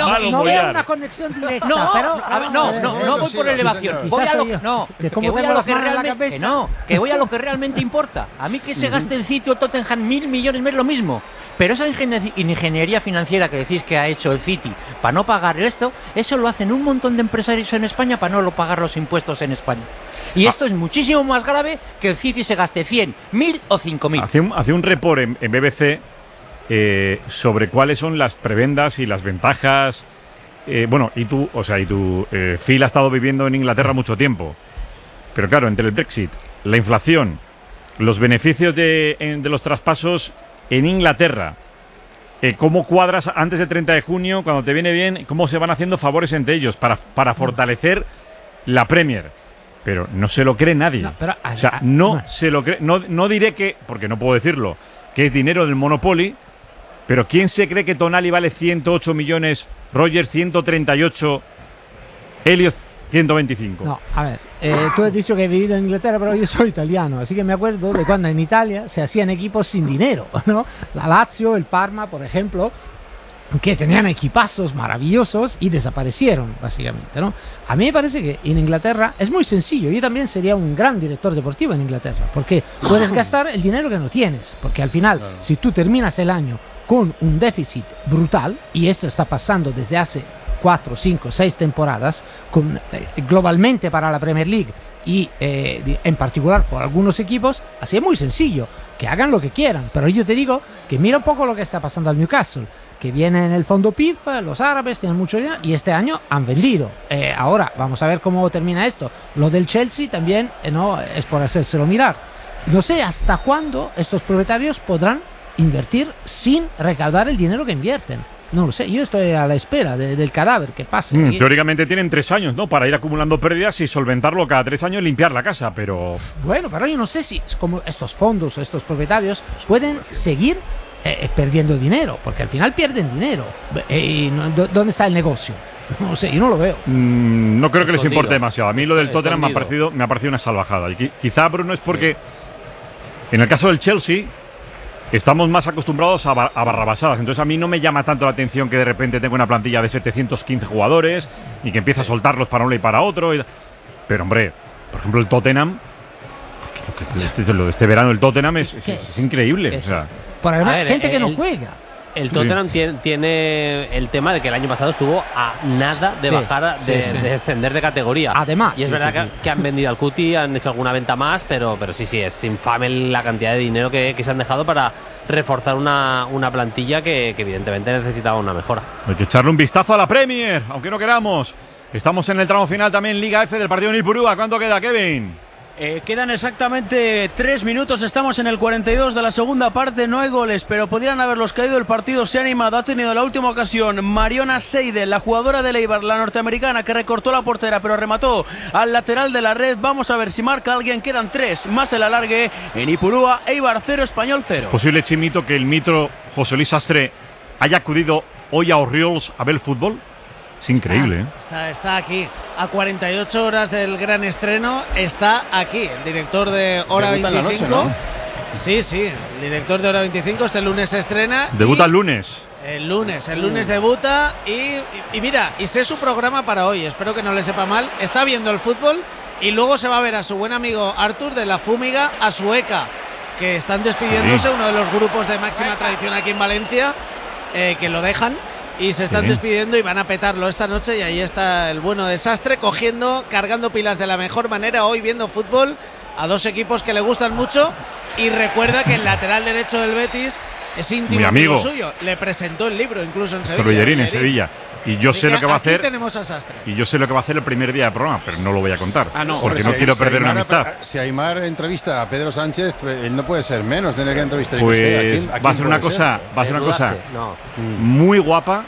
no veo una conexión directa. No, pero, no voy por elevación. Voy a lo que realmente importa. A mí que se gaste el City o Tottenham 1.000 millones me es lo mismo. Pero esa ingeniería financiera que decís que ha hecho el City para no pagar esto, eso lo hacen un montón de empresarios en España para no pagar los impuestos en España. Y esto es muchísimo más grave que el City se gaste 100, 1.000 o 5.000. Hace un report en BBC sobre cuáles son las prebendas y las ventajas. Y tú, Phil ha estado viviendo en Inglaterra mucho tiempo. Pero claro, entre el Brexit, la inflación, los beneficios de los traspasos en Inglaterra, cómo cuadras antes del 30 de junio, cuando te viene bien, cómo se van haciendo favores entre ellos para fortalecer la Premier. Pero no se lo cree nadie. Se lo cree. No diré que, porque no puedo decirlo, que es dinero del Monopoly, pero ¿quién se cree que Tonali vale 108 millones, Rogers 138, Elliot 125? No, a ver, tú has dicho que he vivido en Inglaterra, pero yo soy italiano, así que me acuerdo de cuando en Italia se hacían equipos sin dinero, ¿no? La Lazio, el Parma, por ejemplo, que tenían equipazos maravillosos y desaparecieron, básicamente, ¿no? A mí me parece que en Inglaterra es muy sencillo. Yo también sería un gran director deportivo en Inglaterra, porque puedes gastar el dinero que no tienes, porque al final, si tú terminas el año con un déficit brutal, y esto está pasando desde hace 4, 5, 6 temporadas, globalmente para la Premier League y en particular por algunos equipos, así es muy sencillo, que hagan lo que quieran. Pero yo te digo que mira un poco lo que está pasando al Newcastle, que viene en el fondo PIF, los árabes tienen mucho dinero y este año han vendido. Ahora vamos a ver cómo termina esto. Lo del Chelsea también no es por hacérselo mirar. No sé hasta cuándo estos propietarios podrán invertir sin recaudar el dinero que invierten. No lo sé, yo estoy a la espera del cadáver que pase. Teóricamente tienen 3 años, ¿no? Para ir acumulando pérdidas y solventarlo cada 3 años, limpiar la casa, pero... Bueno, pero yo no sé si como estos fondos, estos propietarios pueden seguir perdiendo dinero, porque al final pierden dinero. ¿Dónde está el negocio? No sé, yo no lo veo. No creo que les importe demasiado. A mí lo del Tottenham me ha parecido una salvajada. Y quizá, Bruno, es porque en el caso del Chelsea estamos más acostumbrados a barrabasadas. Entonces a mí no me llama tanto la atención que de repente tenga una plantilla de 715 jugadores y que empiece a soltarlos para uno y para otro. Pero, hombre, por ejemplo, el Tottenham, lo de este verano el Tottenham es increíble. O sea, por además, gente que no juega. El Tottenham tiene el tema de que el año pasado estuvo a nada de bajar, de descender de categoría. Además. Y es verdad que han vendido al Cuti, han hecho alguna venta más, pero sí, es infame la cantidad de dinero que se han dejado para reforzar una plantilla que evidentemente necesitaba una mejora. Hay que echarle un vistazo a la Premier, aunque no queramos. Estamos en el tramo final también, Liga F del partido en Ipurúa. ¿Cuánto queda, Kevin? Quedan exactamente 3 minutos, estamos en el 42 de la segunda parte, no hay goles, pero podrían haberlos caído, el partido se ha animado, ha tenido la última ocasión Mariona Seidel, la jugadora del Eibar, la norteamericana, que recortó la portera, pero remató al lateral de la red. Vamos a ver si marca alguien, quedan 3, más el alargue en Ipurúa, Eibar 0, Español 0. ¿Es posible, Chimito, que el mitro José Luis Sastre haya acudido hoy a Orriols a ver el fútbol? Es increíble, Está aquí, a 48 horas del gran estreno, está aquí, el director de Hora 25. En la noche, ¿no? Sí, el director de Hora 25, este lunes se estrena. Debuta el lunes. El lunes debuta y mira, y sé su programa para hoy, espero que no le sepa mal, está viendo el fútbol y luego se va a ver a su buen amigo Artur de la Fúmiga, a Sueca, que están despidiéndose, uno de los grupos de máxima tradición aquí en Valencia, que lo dejan. Y se están despidiendo y van a petarlo esta noche. Y ahí está el bueno desastre, cargando pilas de la mejor manera hoy viendo fútbol a dos equipos que le gustan mucho. Y recuerda que el lateral derecho del Betis es íntimo amigo suyo. Le presentó el libro incluso en Sevilla. Trullerín en Sevilla. Y yo sé lo que va a hacer. Tenemos a Sastre. Y yo sé lo que va a hacer el primer día del programa, pero no lo voy a contar. Porque no quiero perder una amistad. Si Aimar entrevista a Pedro Sánchez, él no puede ser menos tener que entrevistar. Pues va a ser una cosa, muy guapa,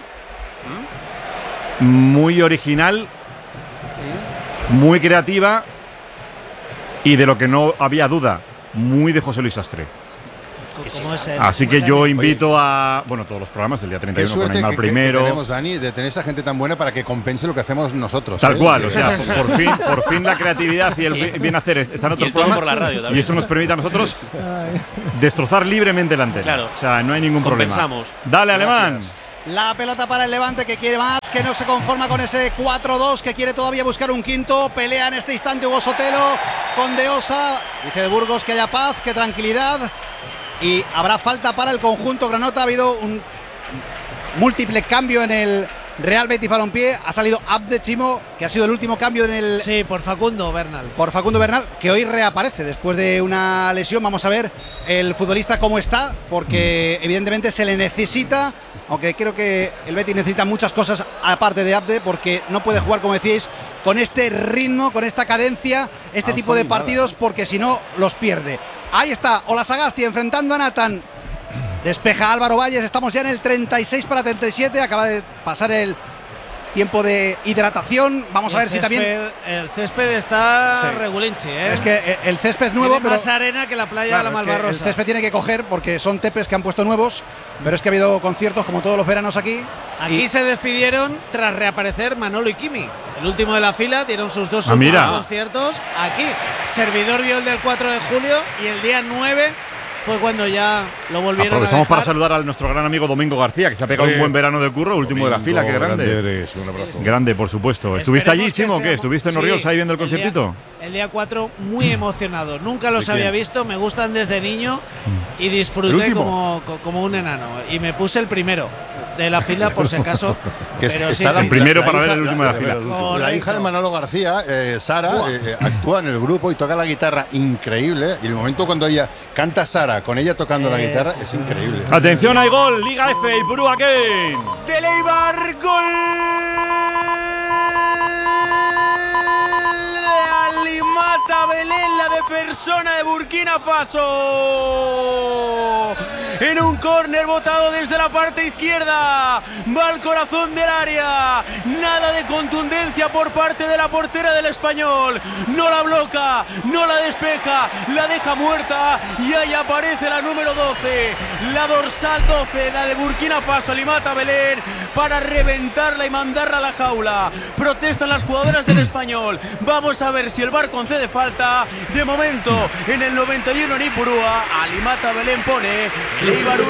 muy original, muy creativa y de lo que no había duda, muy de José Luis Sastre. Así que yo invito a todos los programas del día 31 con Aimar primero. Que tenemos, Dani, de tener esa gente tan buena para que compense lo que hacemos nosotros. Tal cual, o sea, por fin la creatividad y el bien hacer está en otros programas por la radio también, y eso nos permite a nosotros destrozar libremente la antena. Claro. O sea, no hay ningún problema. Dale, Alemán. La pelota para el Levante, que quiere más, que no se conforma con ese 4-2, que quiere todavía buscar un quinto. Pelea en este instante Hugo Sotelo con De Osa. Dice de Burgos que haya paz, que tranquilidad. Y habrá falta para el conjunto granota. Ha habido un múltiple cambio en el Real Betis Balompié. Ha salido Abde, Chimo, que ha sido el último cambio en el... Sí, por Facundo Bernal. Por Facundo Bernal, que hoy reaparece después de una lesión. Vamos a ver el futbolista cómo está, porque evidentemente se le necesita, aunque creo que el Betis necesita muchas cosas aparte de Abde, porque no puede jugar, como decíais, con este ritmo, con esta cadencia, este tipo de partidos, porque si no los pierde. Ahí está Olasagasti enfrentando a Nathan. Despeja Álvaro Valles, estamos ya en el 36 para 37, acaba de pasar el tiempo de hidratación. Vamos a ver si también... El césped está Sí. regulinchi, ¿eh? Es que el césped es nuevo, Tiene pero... más arena que la playa de la Claro, es que Malvarrosa. el césped tiene que coger porque son tepes que han puesto nuevos, pero es que ha habido conciertos como todos los veranos aquí. Aquí se despidieron tras reaparecer Manolo y Kimi. El último de la fila, dieron sus dos mira. conciertos aquí. Servidor vio el del 4 de julio y el día 9 fue cuando ya lo volvieron Aprovechamos a para dejar. saludar a nuestro gran amigo Domingo García, que se ha pegado Oye, un buen verano de curro, último de la fila, qué grande. eres, un abrazo. Grande, por supuesto. ¿Estuviste allí, Esperemos que Chimo? ¿Qué? sea- ¿Estuviste en Sí, Oriols ahí viendo el día- conciertito? El día 4 muy emocionado. Nunca los ¿De había quién? visto, me gustan desde niño y ¿El disfruté último? como un enano. Y me puse el primero de la fila por si acaso. Que Pero sí, está sí. El primero para hija- ver el último de la fila. La Correcto. hija de Manolo García, Sara, actúa en el grupo y toca la guitarra increíble. Y el momento cuando ella canta Sara con ella tocando la guitarra es increíble. Atención, hay gol. Liga F y Purúa Kane. De Leibar, gol de Alimata Belén, la defensora de Burkina Faso. En un córner botado desde la parte izquierda, va al corazón del área. Nada de contundencia por parte de la portera del Español. No la bloca, no la despeja, la deja muerta y ahí aparece la número 12, la dorsal 12, la de Burkina Faso, Alimata Belén, para reventarla y mandarla a la jaula. Protestan las jugadoras del Español. Vamos a ver si el VAR concede falta. De momento, en el 91 en Ipurúa, Alimata Belén pone Leibar 1,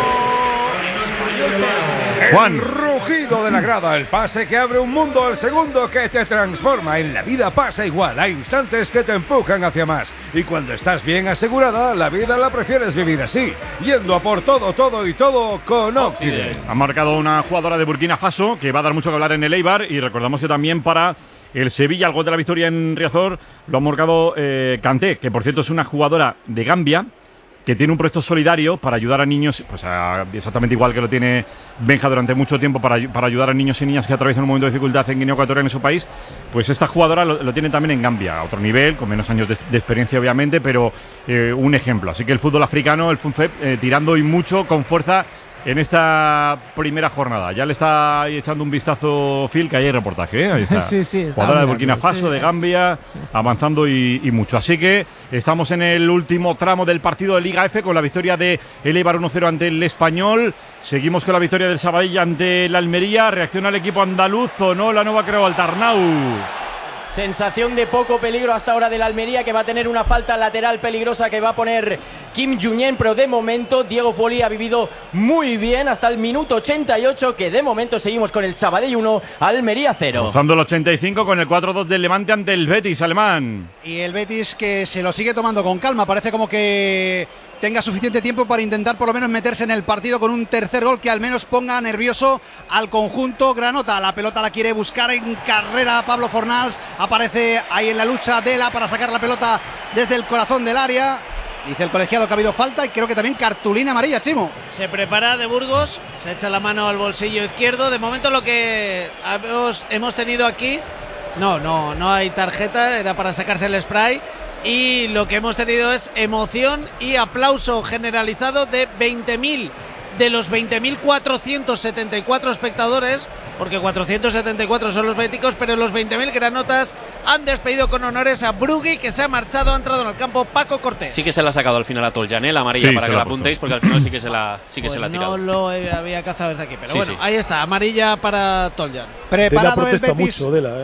Español 0. Juan. El rugido de la grada, el pase que abre un mundo al segundo que te transforma. En la vida pasa igual, hay instantes que te empujan hacia más. Y cuando estás bien asegurada, la vida la prefieres vivir así, yendo a por todo, todo y todo con Occident. Ha marcado una jugadora de Burkina Faso que va a dar mucho que hablar en el Eibar, y recordamos que también para el Sevilla, el gol de la victoria en Riazor, lo ha marcado Kanté, que por cierto es una jugadora de Gambia que tiene un proyecto solidario para ayudar a niños, pues exactamente igual que lo tiene Benja durante mucho tiempo, para ayudar a niños y niñas que atraviesan un momento de dificultad en Guinea Ecuatorial, en su país. Pues esta jugadora lo tiene también en Gambia, a otro nivel, con menos años de experiencia obviamente, pero un ejemplo. Así que el fútbol africano, el FUNFEP, tirando y mucho, con fuerza en esta primera jornada. Ya le está ahí echando un vistazo Phil, que hay reportaje, ¿eh? Ahí está. Sí, sí, está Jugadora de mirando, Burkina Faso, sí. de Gambia, avanzando y mucho. Así que estamos en el último tramo del partido de Liga F, con la victoria de el Eibar 1-0 ante el Español. Seguimos con la victoria del Sabadell ante el Almería. ¿Reacciona el equipo andaluz o no? La nueva creo Altarnau. Sensación de poco peligro hasta ahora del Almería, que va a tener una falta lateral peligrosa que va a poner Kim Junyent, pero de momento Diego Foley ha vivido muy bien hasta el minuto 88, que de momento seguimos con el Sabadell 1, Almería 0. Rozando el 85 con el 4-2 del Levante ante el Betis alemán. Y el Betis, que se lo sigue tomando con calma, parece como que tenga suficiente tiempo para intentar por lo menos meterse en el partido con un tercer gol que al menos ponga nervioso al conjunto granota. La pelota la quiere buscar en carrera Pablo Fornals, aparece ahí en la lucha Dela para sacar la pelota desde el corazón del área. Dice el colegiado que ha habido falta y creo que también cartulina amarilla, Chimo. Se prepara de Burgos, se echa la mano al bolsillo izquierdo. De momento lo que hemos tenido aquí, no hay tarjeta, era para sacarse el spray. Y lo que hemos tenido es emoción y aplauso generalizado de 20.000 de los 20.474 espectadores, porque 474 son los béticos, pero los 20.000 granotas han despedido con honores a Brugui, que se ha marchado, ha entrado en el campo Paco Cortés. Sí que se la ha sacado al final a Toljan, la amarilla, Sí, para se que la la ha puesto. apuntéis, porque al final sí que se la ha tirado. No lo había cazado desde aquí, pero Sí, bueno, sí. ahí está, amarilla para Toljan. Preparado el protesta Betis. mucho, Dela,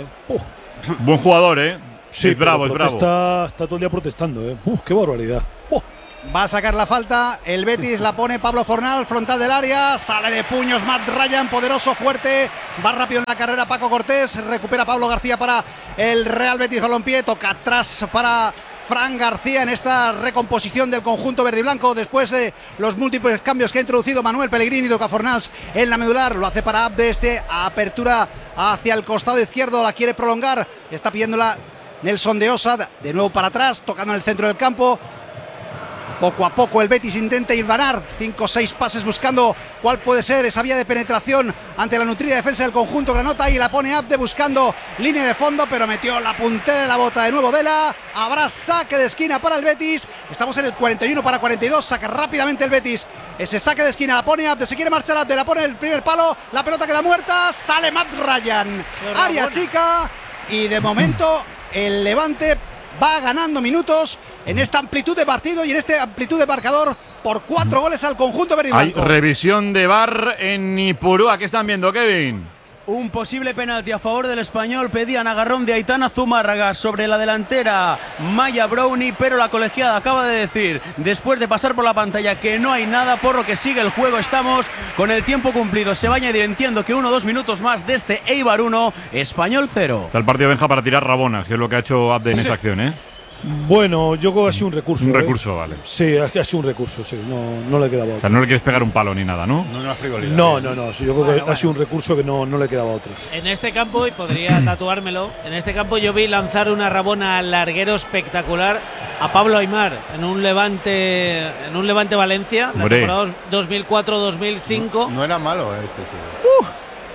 Buen jugador, ¿eh? Sí, es bravo, es pero bravo. está todo el día protestando, ¿eh? ¡Qué barbaridad! Va a sacar la falta, el Betis la pone Pablo Fornal, frontal del área, sale de puños Matt Ryan, poderoso, fuerte, va rápido en la carrera Paco Cortés, recupera Pablo García para el Real Betis Balompié, toca atrás para Fran García en esta recomposición del conjunto verde y blanco después de los múltiples cambios que ha introducido Manuel Pellegrini. Toca Fornals en la medular, lo hace para Abde, apertura hacia el costado izquierdo, la quiere prolongar, está pidiéndola Nelson de Osa, de nuevo para atrás, tocando en el centro del campo. Poco a poco el Betis intenta hilvanar 5 o 6 pases buscando cuál puede ser esa vía de penetración ante la nutrida defensa del conjunto granota, y la pone Abde buscando línea de fondo, pero metió la puntera de la bota de nuevo Dela. Habrá saque de esquina para el Betis, estamos en el 41 para 42, saca rápidamente el Betis ese saque de esquina, la pone Abde, se quiere marchar Abde, la pone en el primer palo, la pelota queda muerta, sale Matt Ryan, área chica, y de momento el Levante va ganando minutos en esta amplitud de partido y en esta amplitud de marcador por 4 goles al conjunto verde y blanco. Hay revisión de VAR en Ipurúa. ¿Qué están viendo, Kevin? Un posible penalti a favor del Español, pedían agarrón de Aitana Zumárraga sobre la delantera Maya Brownie, pero la colegiada acaba de decir, después de pasar por la pantalla, que no hay nada, por lo que sigue el juego. Estamos con el tiempo cumplido, se va a añadir, entiendo que 1 o 2 minutos más de este Eibar 1, Español 0. Está el partido Benja para tirar rabonas, que es lo que ha hecho Abde en esa acción, ¿eh? Bueno, yo creo que ha sido un recurso. Un recurso, vale. Sí, ha sido un recurso, sí. No le quedaba otro. O sea, no le quieres pegar un palo ni nada, ¿no? No, una frivolidad. No. Sí, yo creo que ha sido un recurso que no le quedaba otro. En este campo, y podría tatuármelo, en este campo yo vi lanzar una rabona al larguero espectacular a Pablo Aimar en un Levante Valencia, la temporada 2004-2005. No era malo este chico.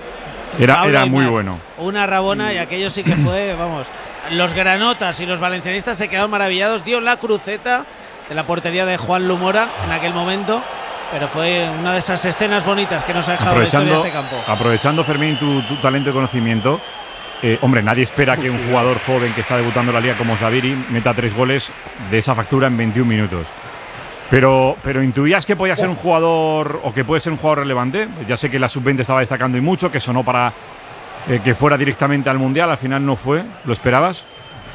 Era muy bueno. Una rabona, y aquello sí que fue, vamos. Los granotas y los valencianistas se quedaron maravillados. Dio la cruceta de la portería de Juan Lumora en aquel momento, pero fue una de esas escenas bonitas que nos ha dejado la historia de este campo. Aprovechando, Fermín, tu talento y conocimiento, hombre, nadie espera que un jugador joven que está debutando en la liga como Zaviri meta 3 goles de esa factura en 21 minutos. Pero intuías que podía ser un jugador, o que puede ser un jugador relevante. Ya sé que la sub-20 estaba destacando y mucho, que sonó para que fuera directamente al Mundial, al final no fue. ¿Lo esperabas?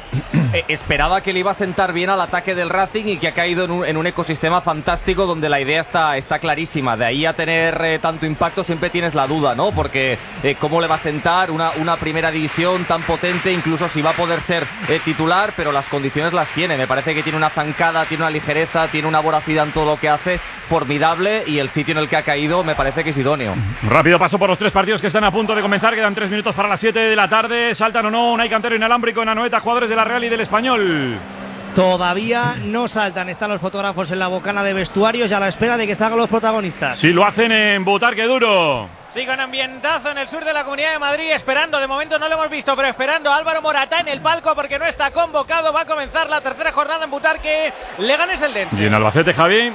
Esperaba que le iba a sentar bien al ataque del Racing y que ha caído en un ecosistema fantástico donde la idea está clarísima. De ahí a tener tanto impacto siempre tienes la duda, ¿no? Porque cómo le va a sentar una primera división tan potente, incluso si va a poder ser titular, pero las condiciones las tiene. Me parece que tiene una zancada, tiene una ligereza, tiene una voracidad en todo lo que hace, formidable, y el sitio en el que ha caído me parece que es idóneo. Rápido paso por los 3 partidos que están a punto de comenzar. Quedan 3 minutos para las 7 de la tarde. Saltan o no Unai Cantero inalámbrico en Anoeta, jugadores de la Real y del Español. Todavía no saltan, están los fotógrafos en la bocana de vestuarios y a la espera de que salgan los protagonistas. Sí, lo hacen en Butarque Duro. Sí, con ambientazo en el sur de la Comunidad de Madrid, esperando, de momento no lo hemos visto, pero esperando a Álvaro Morata en el palco porque no está convocado. Va a comenzar la tercera jornada en Butarque, Leganés Eldense. Y en Albacete, Javi.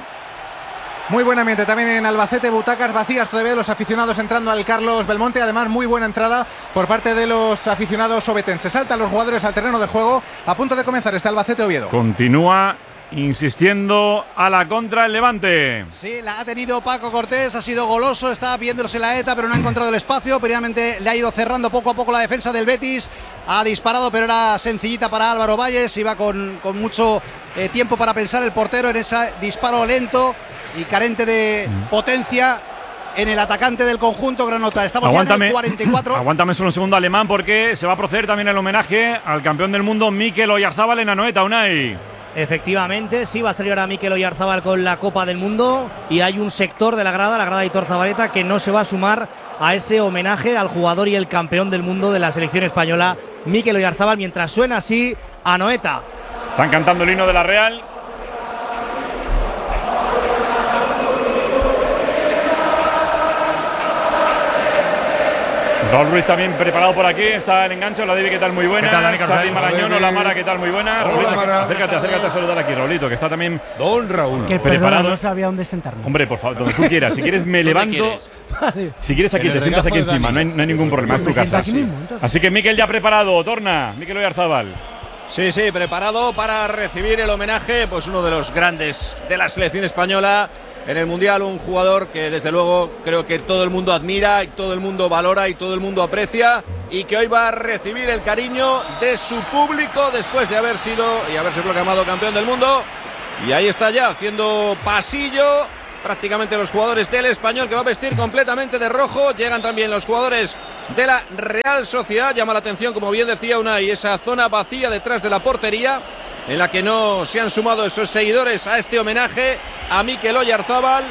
Muy buen ambiente también en Albacete, butacas vacías todavía, los aficionados entrando al Carlos Belmonte. Además, muy buena entrada por parte de los aficionados obetenses. Saltan los jugadores al terreno de juego, a punto de comenzar este Albacete-Oviedo. Continúa insistiendo a la contra el Levante. Sí, la ha tenido Paco Cortés, ha sido goloso, está viéndose la ETA, pero no ha encontrado el espacio. Previamente le ha ido cerrando poco a poco la defensa del Betis. Ha disparado, pero era sencillita para Álvaro Valles. Iba con mucho tiempo para pensar el portero en ese disparo lento y carente de potencia en el atacante del conjunto granota. Estamos ya en el 44. Aguántame solo un segundo, Alemán, porque se va a proceder también el homenaje al campeón del mundo Mikel Oyarzábal en Anoeta, Unai. Efectivamente, sí, va a salir ahora Mikel Oyarzábal con la Copa del Mundo, y hay un sector de la grada de Aitor Zabaleta, que no se va a sumar a ese homenaje al jugador y el campeón del mundo de la selección española, Mikel Oyarzábal, mientras suena así Anoeta. Están cantando el himno de la Real. Raúl Ruiz también preparado por aquí, está el enganche. Hola, David, ¿qué tal? Muy buena. ¿Qué tal, Dani Carvajal? Charly Marañón, hola, Mara, ¿qué tal? Muy buena. Raulito, acércate a saludar aquí, Raulito, que está también Don Raúl. Que preparado. No sabía dónde sentarme. Hombre, por favor, donde tú quieras. Si quieres me levanto. Vale. Si quieres aquí, te sientas aquí encima, no hay ningún problema, es tu casa. Así que Mikel ya preparado, torna, Mikel Oyarzábal. Sí, preparado para recibir el homenaje, pues uno de los grandes de la selección española en el Mundial, un jugador que desde luego creo que todo el mundo admira y todo el mundo valora y todo el mundo aprecia, y que hoy va a recibir el cariño de su público después de haber sido y haberse proclamado campeón del mundo. Y ahí está ya haciendo pasillo prácticamente los jugadores del Español, que va a vestir completamente de rojo. Llegan también los jugadores de la Real Sociedad. Llama la atención, como bien decía Unai, esa zona vacía detrás de la portería, en la que no se han sumado esos seguidores a este homenaje a Mikel Oyarzábal.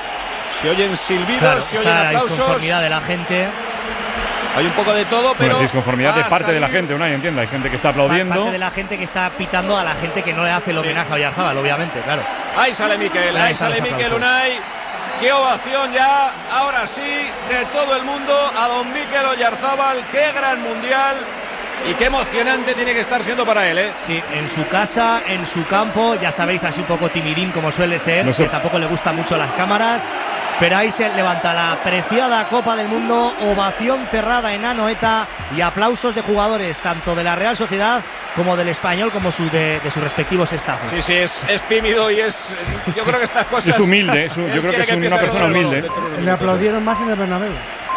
Se oyen silbidos, claro, se oyen la aplausos. disconformidad de la gente. Hay un poco de todo, pero bueno, disconformidad de parte de la gente, Unai, entiendo. Hay gente que está aplaudiendo. Parte de la gente que está pitando a la gente que no le hace el homenaje a Oyarzábal, obviamente, claro. Ahí sale Mikel, ahí sale Mikel, Unai. Qué ovación ya, ahora sí, de todo el mundo a don Mikel Oyarzábal. Qué gran mundial y qué emocionante tiene que estar siendo para él, ¿eh? Sí, en su casa, en su campo, ya sabéis, así un poco timidín como suele ser, no sé. que tampoco le gustan mucho las cámaras. Pero ahí se levanta la preciada Copa del Mundo, ovación cerrada en Anoeta y aplausos de jugadores tanto de la Real Sociedad como del Español, como de sus respectivos staffs. Sí, es tímido y es. Yo creo que estas cosas. Es humilde, yo creo que es una persona humilde. Le aplaudieron más en el Bernabéu.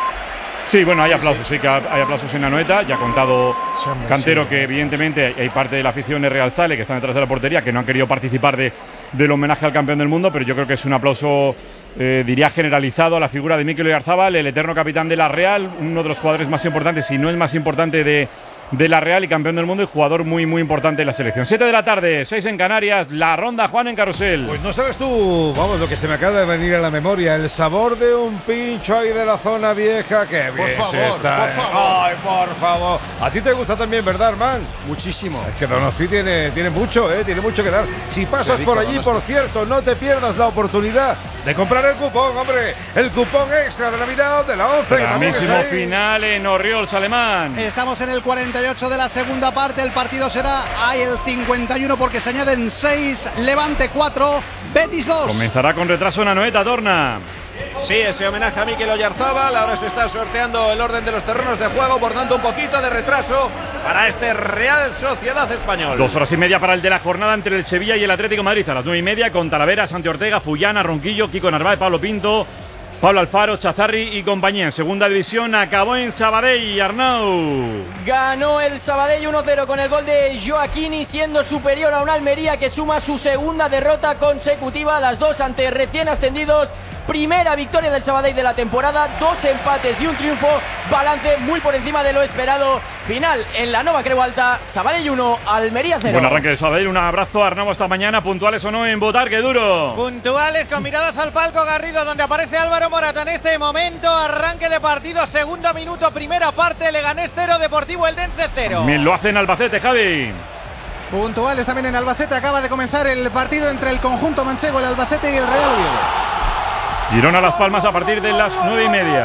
Sí, bueno, hay aplausos, sí que hay aplausos en Anoeta. Ya ha contado Cantero que evidentemente hay parte de la afición de Real Sale que están detrás de la portería, que no han querido participar del homenaje al campeón del mundo, pero yo creo que es un aplauso, diría, generalizado a la figura de Mikel Oyarzábal, el eterno capitán de la Real, uno de los jugadores más importantes, si no es más importante de la Real y campeón del mundo y jugador muy muy importante de la selección. 7 de la tarde, 6 en Canarias, la ronda Juan en Carrusel. Pues no sabes tú, vamos, lo que se me acaba de venir a la memoria, el sabor de un pincho ahí de la zona vieja, que bien por se favor, está, por favor. Ay, por favor. A ti te gusta también, ¿verdad, Armán? Muchísimo. Es que Donosti tiene mucho, tiene mucho que dar. Si pasas por allí, por cierto, no te pierdas la oportunidad de comprar el cupón, hombre, el cupón extra de Navidad de la 11. Mismísimo final en Orriols, Alemán. Estamos en el 48 de la segunda parte. El partido será el 51 porque se añaden 6, Levante 4, Betis 2. Comenzará con retraso en Anoeta, Torna. Sí, ese homenaje a Mikel Oyarzábal. Ahora se está sorteando el orden de los terrenos de juego, por tanto un poquito de retraso para este Real Sociedad Español. 2 horas y media para el de la jornada entre el Sevilla y el Atlético de Madrid. A las 9:30 con Talavera, Santi Ortega, Fullana, Ronquillo, Kiko Narváez, Pablo Pinto, Pablo Alfaro, Chazarri y compañía. En segunda división acabó en Sabadell, Arnau. Ganó el Sabadell 1-0 con el gol de Joaquini, siendo superior a un Almería que suma su segunda derrota consecutiva, las dos ante recién ascendidos. Primera victoria del Sabadell de la temporada, 2 empates y un triunfo, balance muy por encima de lo esperado. Final en la Nova Creu Alta, Sabadell 1, Almería 0. Buen arranque de Sabadell, un abrazo a Arnau hasta mañana, puntuales o no en votar, que duro. Puntuales con miradas al palco Garrido, donde aparece Álvaro Morata en este momento. Arranque de partido, segundo minuto, primera parte, Leganés 0, Deportivo Eldense 0. También lo hace en Albacete, Javi. Puntuales también en Albacete, acaba de comenzar el partido entre el conjunto manchego, el Albacete y el Real Oviedo. Girona Las Palmas a partir de las 9:30.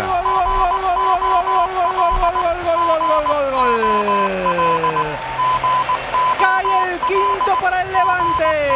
Cae el quinto para el Levante.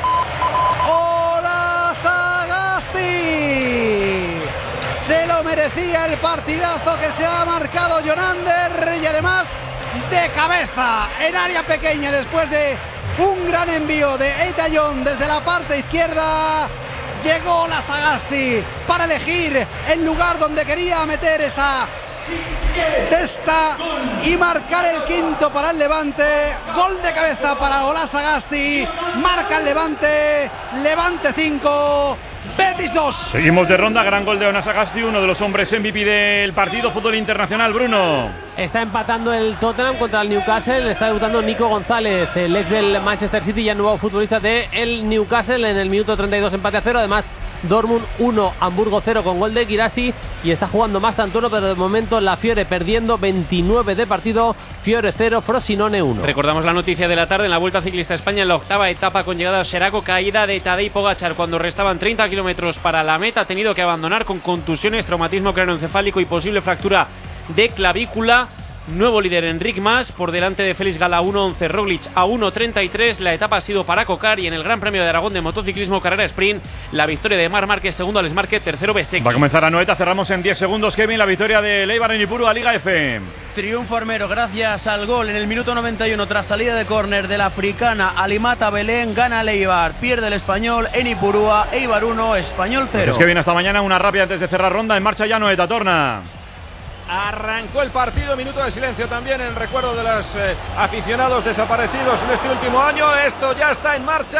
¡Hola, Sagasti! Se lo merecía el partidazo que se ha marcado Jonander, y además de cabeza en área pequeña después de un gran envío de Eitayón desde la parte izquierda. Llegó la Sagasti para elegir el lugar donde quería meter esa testa y marcar el quinto para el Levante. Gol de cabeza para Ola Sagasti. Marca el Levante. Levante 5, Betis 2. Seguimos de ronda, gran gol de Ona Sagasti, uno de los hombres MVP del partido fútbol internacional, Bruno. Está empatando el Tottenham contra el Newcastle, está debutando Nico González, el ex del Manchester City y el nuevo futbolista del Newcastle en el minuto 32, empate a 0. Además, Dortmund 1, Hamburgo 0 con gol de Guirassi, y está jugando más Tantuono, pero de momento la Fiore perdiendo 29 de partido, Fiore 0, Frosinone 1. Recordamos la noticia de la tarde en la Vuelta Ciclista a España, en la octava etapa con llegada a Xeraco, caída de Tadej Pogačar cuando restaban 30 kilómetros para la meta, ha tenido que abandonar con contusiones, traumatismo craneoencefálico y posible fractura de clavícula. Nuevo líder Enric Mas, por delante de Félix Gala 1:11, Roglic a 1:33. La etapa ha sido para Cocar, y en el Gran Premio de Aragón de motociclismo carrera sprint, la victoria de Marc Márquez, segundo Alex Márquez, tercero Besecchi. Va a comenzar Anoeta, cerramos en 10 segundos, Kevin, la victoria de Eibar en Ipurua, Liga F. Triunfo armero gracias al gol en el minuto 91 tras salida de córner de la africana Alimata Belén. Gana el Eibar, pierde el Español en Ipurúa. Eibar 1, Español 0. Es que viene hasta mañana, una rápida antes de cerrar ronda. En marcha ya Anoeta, Torna. Arrancó el partido, minuto de silencio también en recuerdo de los aficionados desaparecidos en este último año. Esto ya está en marcha.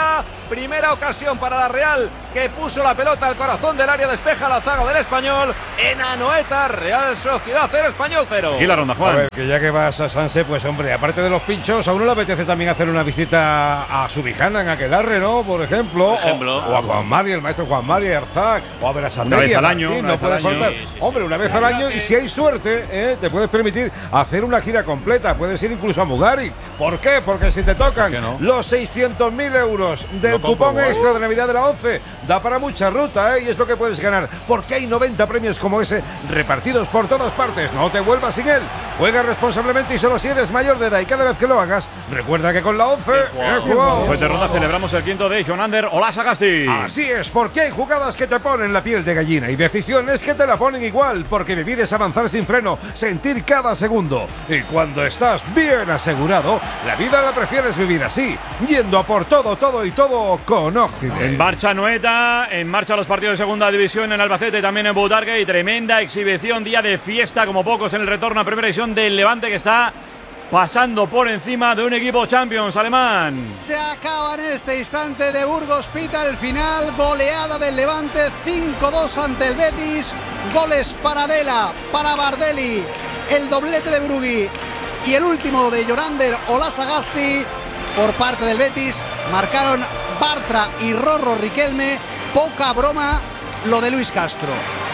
primera ocasión para la Real, que puso la pelota al corazón del área, despeja la zaga del Español. En Anoeta, Real Sociedad 0, Español 0. Y la ronda, Juan. A ver, que ya que vas a Sanse, pues hombre, aparte de los pinchos, a uno le apetece también hacer una visita a Subijana en Aquelarre, ¿no? Por ejemplo. O a Juan Mari, el maestro Juan Mari Arzac, o a Berasategui. Una vez al año. No puedes faltar. Hombre, una vez al año, y si hay suerte, te puedes permitir hacer una gira completa. Puedes ir incluso a Mugari. ¿Por qué? Porque si te tocan los 600.000 euros del cupón extra de Navidad de la 11, da para mucha ruta, y es lo que puedes ganar. Porque hay 90 premios como ese repartidos por todas partes. No te vuelvas sin él. Juega responsablemente y solo si eres mayor de edad. Y cada vez que lo hagas, recuerda que con la 11 Pues de ronda celebramos el quinto de Jonander Olasagasti. Así es, porque hay jugadas que te ponen la piel de gallina y decisiones que te la ponen igual, porque vivir es avanzar sin freno, sentir cada segundo. Y cuando estás bien asegurado, la vida la prefieres vivir así, yendo a por todo, todo y todo con Occident. En marcha Anoeta, en marcha los partidos de segunda división en Albacete, también en Butarque, y tremenda exhibición, día de fiesta como pocos en el retorno a primera división del Levante, que está pasando por encima de un equipo Champions alemán. Se acaba en este instante de Burgos, pita el final, goleada del Levante, 5-2 ante el Betis, goles para Dela, para Bardelli, el doblete de Brugui y el último de Jonander Olasagasti por parte del Betis. Marcaron Bartra y Rorro Riquelme. Poca broma lo de Luis Castro.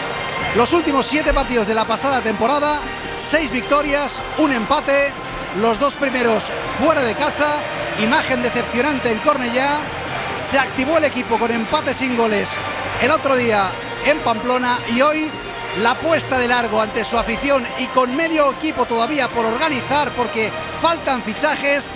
Los últimos 7 partidos de la pasada temporada, 6 victorias, 1 empate, los 2 primeros fuera de casa. Imagen decepcionante en Cornellá. Se activó el equipo con empate sin goles el otro día en Pamplona, y hoy la puesta de largo ante su afición y con medio equipo todavía por organizar porque faltan fichajes.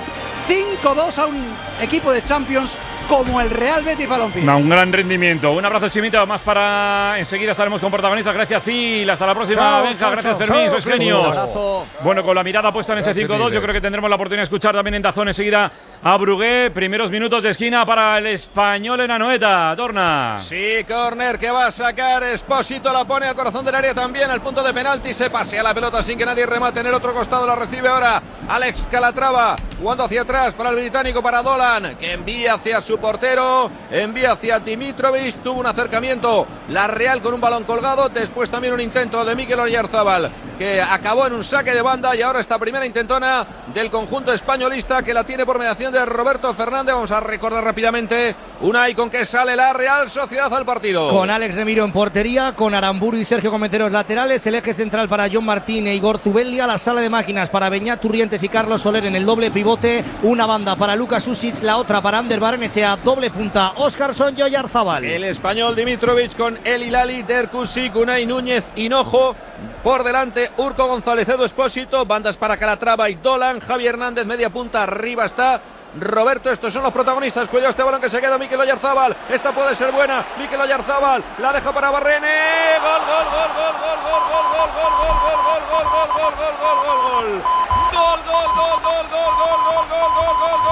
5-2 a un equipo de Champions como el Real Betis Balompié. Un gran rendimiento. Un abrazo, Chimito, más para enseguida estaremos con protagonistas. Gracias, Phil. Hasta la próxima, chao, Benja. chao, Gracias, chao, Fermín. Sois chao, genios. Bueno, con la mirada puesta en ese 5-2, yo creo que tendremos la oportunidad de escuchar también en Dazón enseguida a Brugué. Primeros minutos de esquina para el Español en Anoeta. Torna. Sí, córner que va a sacar Espósito, la pone al corazón del área también, al punto de penalti. Se pasea la pelota sin que nadie remate en el otro costado. La recibe ahora Alex Calatrava, jugando hacia atrás para el británico, para Dolan, que envía hacia su portero, envía hacia Dimitrovic. Tuvo un acercamiento la Real con un balón colgado, después también un intento de Mikel Oyarzabal, que acabó en un saque de banda, y ahora esta primera intentona del conjunto españolista, que la tiene por mediación de Roberto Fernández. Vamos a recordar rápidamente Unai con que sale la Real Sociedad al partido. Con Alex Remiro en portería, con Aramburu y Sergio Comenteros laterales, el eje central para John Martín e Igor Zubeldia, la sala de máquinas para Beñat Turrientes y Carlos Soler en el doble pivote, una banda para Lucas Usic, la otra para Ander Barrenechea, doble punta Óscarson y Oyarzabal. El español Dimitrovic con El Hilali, Derkusik, Unai Núñez, Hinojo. Por delante Urco González, Edu Espósito, bandas para Calatrava y Dolan, Javi Hernández, media punta, arriba está Roberto. Estos son los protagonistas. Cuidado este balón que se queda Mikel Oyarzabal. Esta puede ser buena. Mikel Oyarzabal la deja para Barrene. Gol, gol, gol, gol, gol, gol, gol, gol, gol, gol, gol, gol, gol, gol, gol, gol, gol, gol, gol. Gol, gol, gol, gol, gol, gol, gol, gol, gol,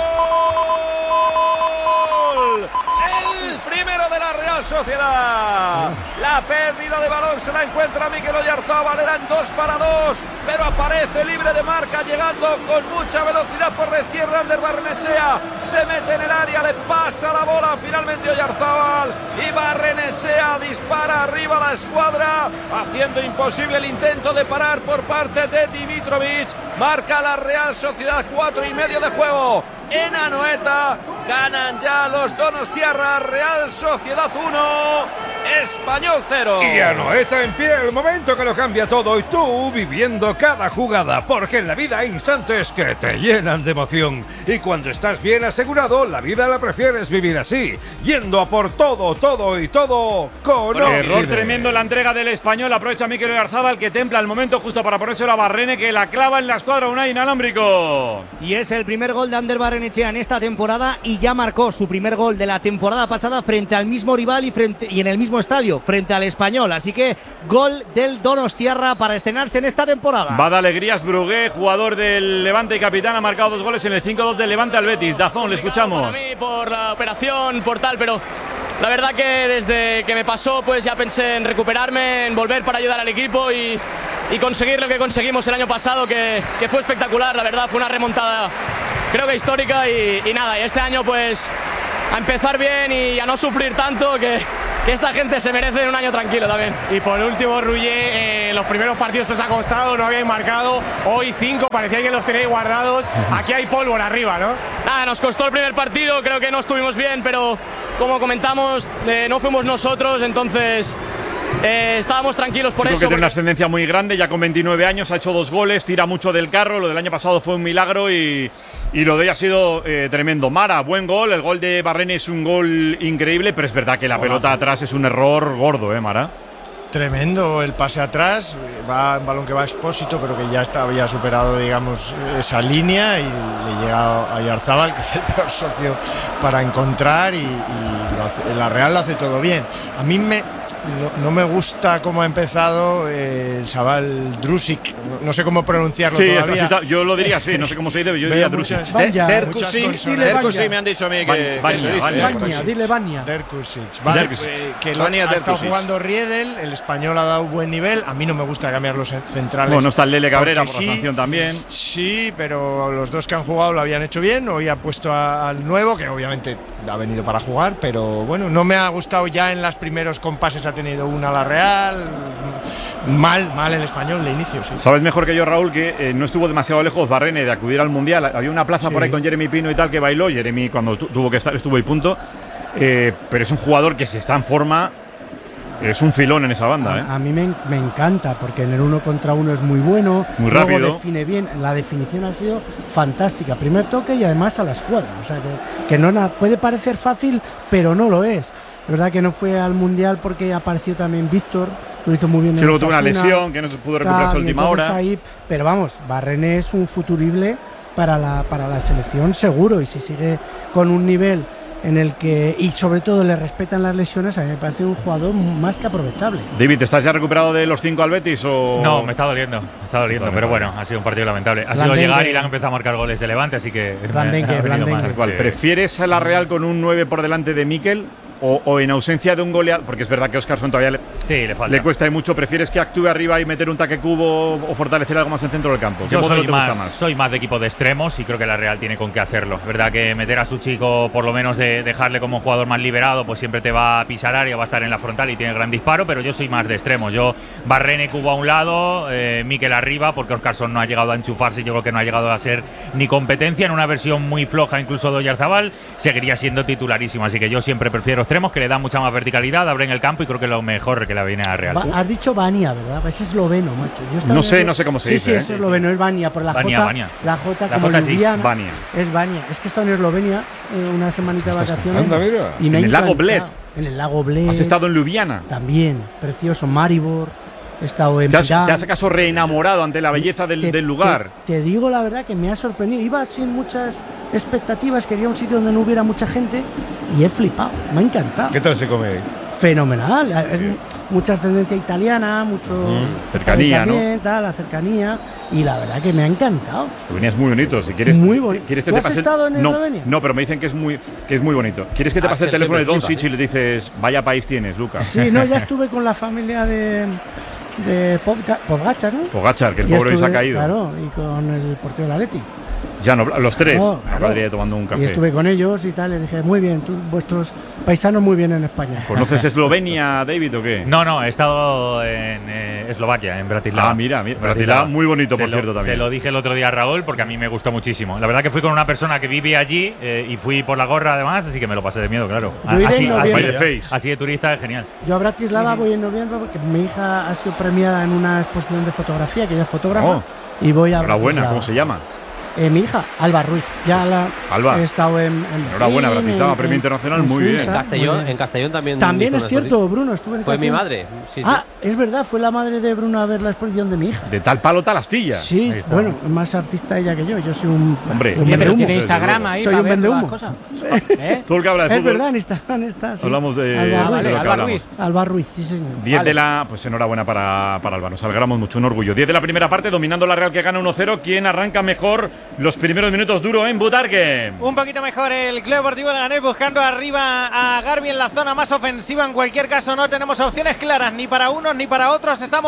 gol. El primero de la Real Sociedad. La pérdida de balón se la encuentra Mikel Oyarzabal. Eran 2-2, pero aparece libre de marca, llegando con mucha velocidad por la izquierda. Ander Barrenechea se mete en el área, le pasa la bola finalmente Oyarzabal, y Barrenechea dispara arriba la escuadra, haciendo imposible el intento de parar por parte de Dimitrovic. Marca la Real Sociedad, 4:30 de juego en Anoeta. Ganan ya los donostiarras. Real Sociedad 1, Español 0. Y Anoeta en pie, el momento que lo cambia todo, y tú viviendo cada jugada, porque en la vida hay instantes que te llenan de emoción, y cuando estás bien asegurado, la vida la prefieres vivir así, yendo a por todo, todo y todo con error tremendo en la entrega del Español. Aprovecha Mikel Oyarzabal, que templa el momento justo para ponerse a Barrene, que la clava en la escuadra Unai inalámbrico. Y es el primer gol de Ander Barrenechea en esta temporada, y ya marcó su primer gol de la temporada pasada frente al mismo rival y en el mismo estadio, frente al Español. Así que gol del donostiarra para estrenarse en esta temporada. Va de alegrías Brugué, jugador del Levante y capitán, ha marcado 2 goles en el 5-2 del Levante al Betis. Dazón, le escuchamos. Para mí, por la operación, por tal, pero la verdad que desde que me pasó, pues ya pensé en recuperarme, en volver para ayudar al equipo y conseguir lo que conseguimos el año pasado, que fue espectacular. La verdad, fue una remontada, creo que histórica, y nada, y este año pues empezar bien y a no sufrir tanto, que esta gente se merece un año tranquilo también. Y por último, Ruller, los primeros partidos os ha costado, no habíais marcado, hoy 5, parecía que los tenéis guardados, aquí hay pólvora arriba, ¿no? Nada, nos costó el primer partido, creo que no estuvimos bien, pero como comentamos, no fuimos nosotros, entonces estábamos tranquilos por Creo eso. que tiene una ascendencia muy grande, ya con 29 años, ha hecho 2 goles, tira mucho del carro, lo del año pasado fue un milagro y lo de hoy ha sido tremendo. Mara, buen gol, el gol de Barrene es un gol increíble, pero es verdad que la pelota atrás es un error gordo, Mara. Tremendo el pase atrás, va un balón que va a Expósito, pero que ya había superado, digamos, esa línea y le llega a Yarzábal, que es el peor socio para encontrar y la Real lo hace todo bien. A mí no me gusta cómo ha empezado el chaval Drusic, no sé cómo pronunciarlo todavía. Así yo lo diría así, no sé cómo se dice, yo diría Drusic. Derkusic me han dicho a mí que se dice. Dile Bania. Derkusic, vale, que ha estado jugando Riedel, el español ha dado buen nivel, a mí no me gusta cambiar los centrales. Bueno, está el Lele Cabrera por la sanción también. Sí, pero los dos que han jugado lo habían hecho bien, hoy ha puesto al nuevo, que obviamente ha venido para jugar, pero bueno, no me ha gustado ya en los primeros compases, ha tenido una la Real, mal el español de inicio, sí. Sabes mejor que yo, Raúl, que no estuvo demasiado lejos Barrene de acudir al Mundial, había una plaza por ahí con Jeremy Pino y tal que bailó, Jeremy cuando tuvo que estar estuvo y punto, pero es un jugador que si está en forma es un filón en esa banda. A mí me encanta porque en el 1 contra 1 es muy bueno, muy rápido, luego define bien, la definición ha sido fantástica, primer toque y además a la escuadra, o sea que no puede parecer fácil, pero no lo es. Es verdad que no fue al Mundial porque apareció también Víctor, lo hizo muy bien. Sí, luego tuvo una lesión que no se pudo recuperar a su última hora. Ahí, pero vamos, Barrene es un futurible para la selección seguro, y si sigue con un nivel en el que, y sobre todo le respetan las lesiones, a mí me parece un jugador más que aprovechable. David, ¿estás ya recuperado de los 5 al Betis o...? No, me está doliendo, pero bueno, ha sido un partido lamentable. Ha sido llegar y le han empezado a marcar goles de Levante, así que... ¿Prefieres a la Real con un 9 por delante de Mikel o en ausencia de un goleador? Porque es verdad que Óscarson todavía le cuesta y mucho. ¿Prefieres que actúe arriba y meter un taque cubo o fortalecer algo más en centro del campo? Yo soy más de equipo de extremos y creo que la Real tiene con qué hacerlo. Es verdad que meter a su chico, por lo menos dejarle como un jugador más liberado, pues siempre te va a pisar área, va a estar en la frontal y tiene gran disparo, pero yo soy más de extremos. Yo Barrene, Cubo a un lado, Mikel arriba, porque Óscarson no ha llegado a enchufarse, yo creo que no ha llegado a ser ni competencia. En una versión muy floja incluso de Oyarzabal seguiría siendo titularísimo, así que yo siempre prefiero extremos, que le dan mucha más verticalidad, abren el campo y creo que es lo mejor que la viene a Real. Has dicho Bania, ¿verdad? Es esloveno, macho. No sé cómo se dice. Sí, es esloveno, es Bania, por la J. La J como Ljubljana. Bania. Es Bania. Es que he estado en Eslovenia una semanita de vacaciones. Y me en el lago Bled. En el lago Bled. ¿Has estado en Ljubljana? También, precioso. Maribor. He estado en ¿Te has acaso reenamorado ante la belleza del lugar? Te digo la verdad que me ha sorprendido. Iba sin muchas expectativas, quería un sitio donde no hubiera mucha gente y he flipado. Me ha encantado. ¿Qué tal se come ahí? Fenomenal. Es mucha ascendencia italiana, mucho cercanía, ¿no? La cercanía, y la verdad que me ha encantado. Eslovenia es muy bonito. Si quieres, muy bonito. ¿Quieres que ¿Tú te has pase estado en Eslovenia? No, pero me dicen que es muy bonito. ¿Quieres que te pase el teléfono de Doncic y le dices, vaya país tienes, Lucas? Sí, no, ya estuve con la familia de Pogačar, ¿no? Pogačar, que el pobre hoy se ha caído. Claro, y con el portero del Atleti. Ya no, los tres. No, claro. Podría tomando un café. Y estuve con ellos y tal, les dije, muy bien, vuestros paisanos muy bien en España. ¿Conoces Eslovenia, David, o qué? No, he estado en Eslovaquia, en Bratislava. Ah, mira, Bratislava, muy bonito, por cierto, también. Se lo dije el otro día a Raúl porque a mí me gustó muchísimo. La verdad que fui con una persona que vive allí y fui por la gorra además, así que me lo pasé de miedo, claro. Yo iré en noviembre. Así de turista es genial. Yo a Bratislava voy en noviembre porque mi hija ha sido premiada en una exposición de fotografía, que ella es fotógrafa, y voy a Enhorabuena, ¿cómo se llama? Mi hija, Alba Ruiz. Ya Alba. He estado en enhorabuena, Bratislava, premio internacional, muy bien. En Castellón también. También es cierto, Bruno, estuve en Fue Castellón. mi madre. Sí. Es verdad, fue la madre de Bruno a ver la exposición de mi hija. De tal palo, tal astilla. Sí, bueno, más artista ella que yo. Yo soy un. Hombre, pero tiene Instagram ahí. Soy un vendehumo. Todo el que habla de fútbol. Es verdad, en Instagram está. Sí. Hablamos de Alba Ruiz. Alba Ruiz, sí, señor. 10 de la. Pues enhorabuena para Alba, nos alegramos mucho, un orgullo. 10 de la primera parte, dominando la Real, que gana 1-0. ¿Quién arranca mejor los primeros minutos? Duro en Butarque. Un poquito mejor el Club Deportivo Leganés, buscando arriba a Garbi en la zona más ofensiva. En cualquier caso, no tenemos opciones claras ni para unos ni para otros. Estamos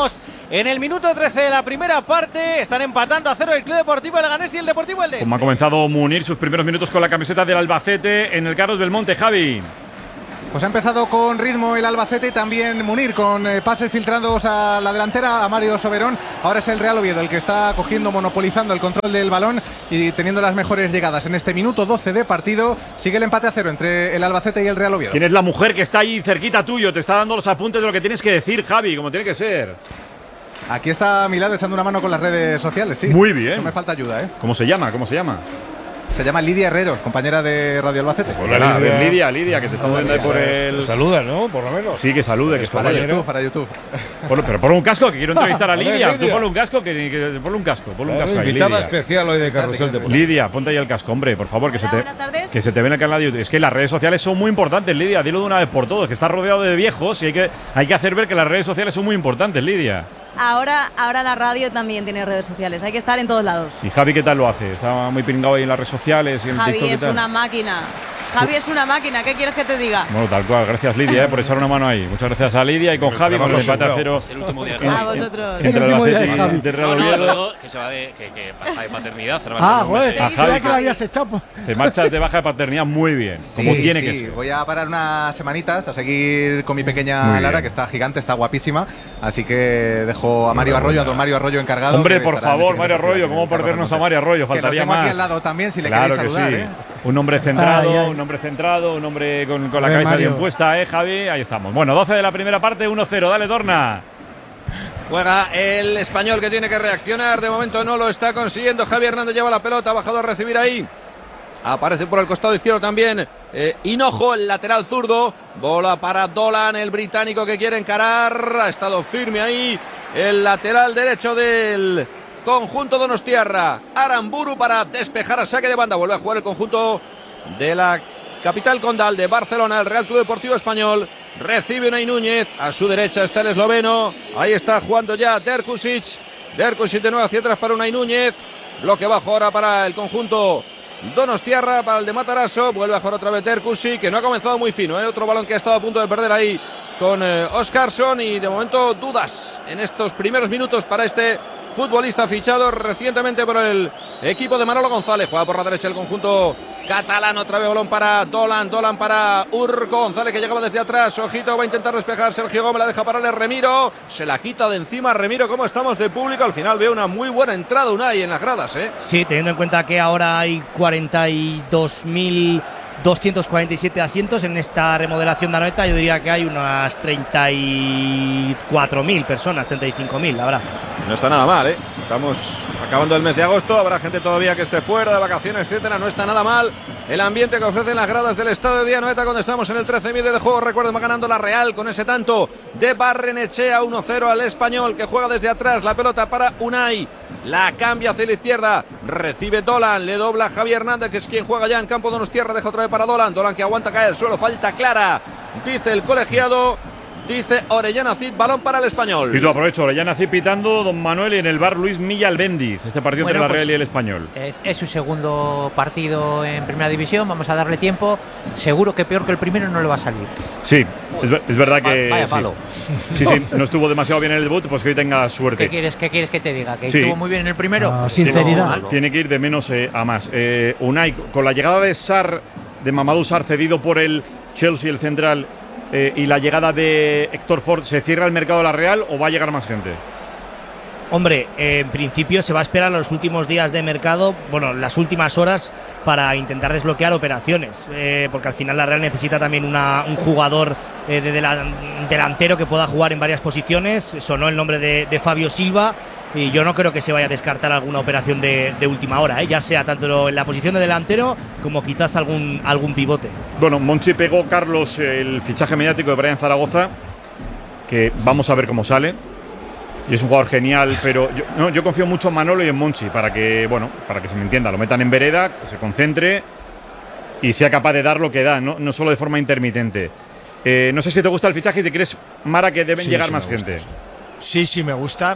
En el minuto 13 de la primera parte están empatando a 0 el Club Deportivo Leganés y el Deportivo Eldense. Como ha comenzado Munir sus primeros minutos con la camiseta del Albacete en el Carlos Belmonte, Javi. Pues ha empezado con ritmo el Albacete y también Munir, con pases filtrados a la delantera, a Mario Soberón. Ahora es el Real Oviedo el que está cogiendo, monopolizando el control del balón y teniendo las mejores llegadas. En este minuto 12 de partido sigue el empate a 0 entre el Albacete y el Real Oviedo. ¿Quién es la mujer que está ahí cerquita tuyo? Te está dando los apuntes de lo que tienes que decir, Javi, como tiene que ser. Aquí está a mi lado echando una mano con las redes sociales, sí. Muy bien. No me falta ayuda, ¿eh? ¿Cómo se llama? ¿Cómo se llama? Se llama Lidia Herreros, compañera de Radio Albacete. Hola, Lidia, que te estamos viendo ahí por el... Saluda, ¿no? Por lo menos. Sí, que salude, que para salude. YouTube, para YouTube. Pero ponle un casco, que quiero entrevistar a Lidia. Tú Lidia. ponle un casco, ponle un casco ahí, Invitada Lidia. especial hoy de Carrusel Deportivo. Lidia, ponte ahí el casco, hombre, por favor, que se te ve en el canal de YouTube. Es que las redes sociales son muy importantes, Lidia, dilo de una vez por todas, que estás rodeado de viejos y hay que hacer ver que las redes sociales son muy importantes, Lidia. Ahora la radio también tiene redes sociales, hay que estar en todos lados. ¿Y Javi qué tal lo hace? Está muy pringado ahí en las redes sociales y en Javi TikTok y es tal. una máquina. Javi es una máquina, ¿qué quieres que te diga? Bueno, tal cual, gracias Lidia por echar una mano ahí. Muchas gracias a Lidia y con Javi por el empate a 0. Es el último día de A Javi. vosotros. Entre el Albacete y el Real No, Oviedo. luego que se va que baja de paternidad. Joder, A creía Javi, que lo habías echado. te marchas de baja de paternidad muy bien, como tiene que ser. Voy a parar unas semanitas a seguir con mi Muy pequeña bien. Lara, que está gigante, está guapísima. Así que dejo a Mario Arroyo, a don Mario Arroyo encargado. Hombre, que por estará en el favor, siguiente Mario partido, Arroyo, en ¿cómo el Carlos perdernos a Belmonte. Mario Arroyo? Que lo Faltaría tengo más. aquí al lado también, si le Claro queréis que saludar, sí. ¿eh? Un hombre ahí, centrado, ahí. un hombre centrado, un hombre con la Joder, cabeza Mario. bien puesta, Javi. Ahí estamos. Bueno, 12 de la primera parte, 1-0. Dale, Dorna. Juega el Español, que tiene que reaccionar. De momento no lo está consiguiendo. Javi Hernández lleva la pelota, ha bajado a recibir ahí. Aparece por el costado izquierdo también Hinojo, el lateral zurdo. Bola para Dolan, el británico que quiere encarar. Ha estado firme ahí el lateral derecho del conjunto donostiarra. Aramburu para despejar a saque de banda. Vuelve a jugar el conjunto de la capital condal de Barcelona, el Real Club Deportivo Español. Recibe Unai Núñez, a su derecha está el esloveno. Ahí está jugando ya Derkusic. Derkusic de nuevo hacia atrás para Unai Núñez. Bloque bajo ahora para el conjunto donostiarra, para el de Matarazzo. Vuelve a jugar otra vez Derkusic, que no ha comenzado muy fino. Otro balón que ha estado a punto de perder ahí con Óscarsson. Y de momento dudas en estos primeros minutos para este futbolista fichado recientemente por el equipo de Manolo González. Juega por la derecha el conjunto catalán. Otra vez balón para Dolan. Dolan para Urco González, que llegaba desde atrás. Ojito, va a intentar despejar Sergio Gómez. La deja pararle Remiro. Se la quita de encima Remiro. ¿Cómo estamos de público? Al final veo una muy buena entrada, Unai, en las gradas, ¿eh? Sí, teniendo en cuenta que ahora hay 42.247 asientos en esta remodelación de Anoeta, yo diría que hay unas 34.000 personas, 35.000, la verdad. No está nada mal, ¿eh? Estamos acabando el mes de agosto, habrá gente todavía que esté fuera de vacaciones, etcétera. No está nada mal el ambiente que ofrecen las gradas del estadio de Anoeta cuando estamos en el 13 medio de juego. Recuerden, va ganando la Real con ese tanto de Barrenechea, 1-0 al Español, que juega desde atrás. La pelota para Unai, la cambia hacia la izquierda, recibe Dolan, le dobla Javi Hernández, que es quien juega ya en campo donostiarra. Deja otra vez para Dolan, Dolan que aguanta caer al suelo, falta clara, dice el colegiado. Dice Orellana Cid, balón para el Español. Y tú aprovecho, Orellana Cid pitando, don Manuel, y en el bar Luis Milla Albéndiz. Este partido entre la Real y el Español. Es su segundo partido en Primera División, vamos a darle tiempo. Seguro que peor que el primero no le va a salir. Sí, es verdad que Vaya sí. palo. Sí, no estuvo demasiado bien en el debut, pues que hoy tenga suerte. ¿Qué quieres que te diga? ¿Que Sí. estuvo muy bien en el primero? Sinceridad. Tiene que ir de menos a más. Unai, con la llegada de Mamadou Sarr cedido por el Chelsea, el central, y la llegada de Héctor Ford, ¿se cierra el mercado de la Real o va a llegar más gente? Hombre, en principio se va a esperar los últimos días de mercado, bueno, las últimas horas para intentar desbloquear operaciones, porque al final la Real necesita también un jugador delantero que pueda jugar en varias posiciones. Sonó el nombre de Fabio Silva y yo no creo que se vaya a descartar alguna operación de última hora, ya sea tanto en la posición de delantero como quizás algún pivote. Bueno, Monchi pegó, Carlos, el fichaje mediático de Brian Zaragoza, que vamos a ver cómo sale. Y es un jugador genial, pero yo confío mucho en Manolo y en Monchi para que se me entienda, lo metan en vereda, que se concentre y sea capaz de dar lo que da, no solo de forma intermitente. No sé si te gusta el fichaje y si crees, Mara, que deben llegar más gente. Sí, me gusta.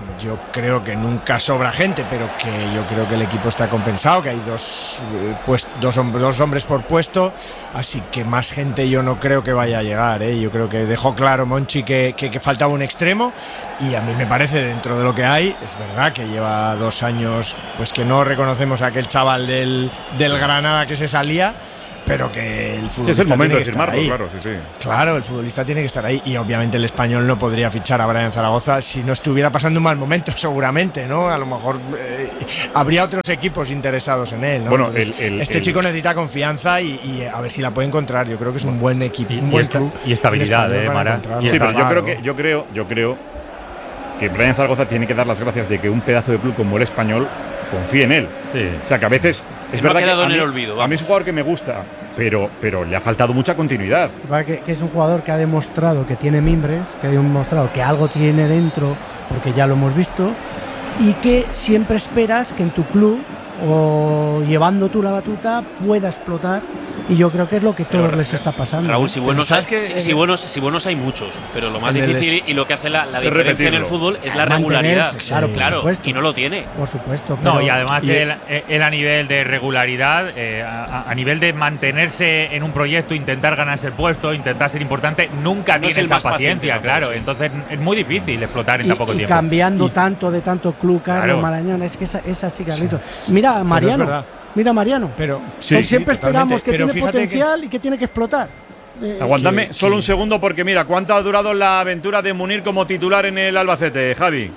yo creo que nunca sobra gente, pero que yo creo que el equipo está compensado, que hay dos hombres por puesto, así que más gente yo no creo que vaya a llegar, ¿eh? Yo creo que dejó claro Monchi que faltaba un extremo, y a mí me parece, dentro de lo que hay, es verdad que lleva 2 años pues que no reconocemos a aquel chaval del Granada que se salía, pero que el futbolista es el momento tiene de que estar firmarlo, ahí. claro, sí. Claro, el futbolista tiene que estar ahí, y obviamente el Español no podría fichar a Brian Zaragoza si no estuviera pasando un mal momento, seguramente, ¿no? A lo mejor habría otros equipos interesados en él, ¿no? Bueno, este chico necesita confianza y a ver si la puede encontrar. Yo creo que es un buen equipo, un buen club. Y estabilidad, Mara. Sí, pero yo creo que Brian Zaragoza tiene que dar las gracias de que un pedazo de club como el Español confíe en él. Sí. O sea, que a veces es verdad que a mí es un jugador que me gusta, pero le ha faltado mucha continuidad. Que es un jugador que ha demostrado que tiene mimbres, que ha demostrado que algo tiene dentro, porque ya lo hemos visto, y que siempre esperas que en tu club, o llevando tú la batuta, pueda explotar, y yo creo que es lo que todos les está pasando. Raúl, si buenos hay muchos, pero lo más difícil y lo que hace la diferencia en el fútbol es la regularidad. Claro, y no lo tiene. Por supuesto. No, y además él a nivel de regularidad, a nivel de mantenerse en un proyecto, intentar ganarse el puesto, intentar ser importante, nunca tiene esa paciencia, claro. Entonces es muy difícil explotar en tan poco tiempo. Y cambiando tanto de tanto club, Carlos Marañón, es que es así, Carlitos. Mira, Mariano, pero siempre esperamos que tiene potencial y que tiene que explotar. Aguántame solo un segundo, porque mira, ¿cuánto ha durado la aventura de Munir como titular en el Albacete, Javi?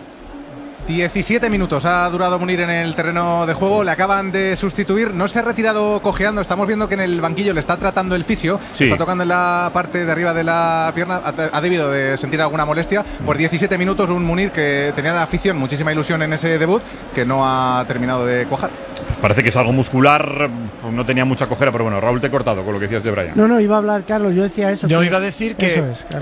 17 minutos ha durado Munir en el terreno de juego, le acaban de sustituir, no se ha retirado cojeando, estamos viendo que en el banquillo le está tratando el fisio, está tocando en la parte de arriba de la pierna, ha debido de sentir alguna molestia. Por 17 minutos un Munir que tenía la afición, muchísima ilusión en ese debut, que no ha terminado de cuajar. Pues parece que es algo muscular, no tenía mucha cojera, pero bueno, Raúl, te he cortado con lo que decías de Brian. No, iba a hablar Carlos, yo decía eso. Yo iba a decir que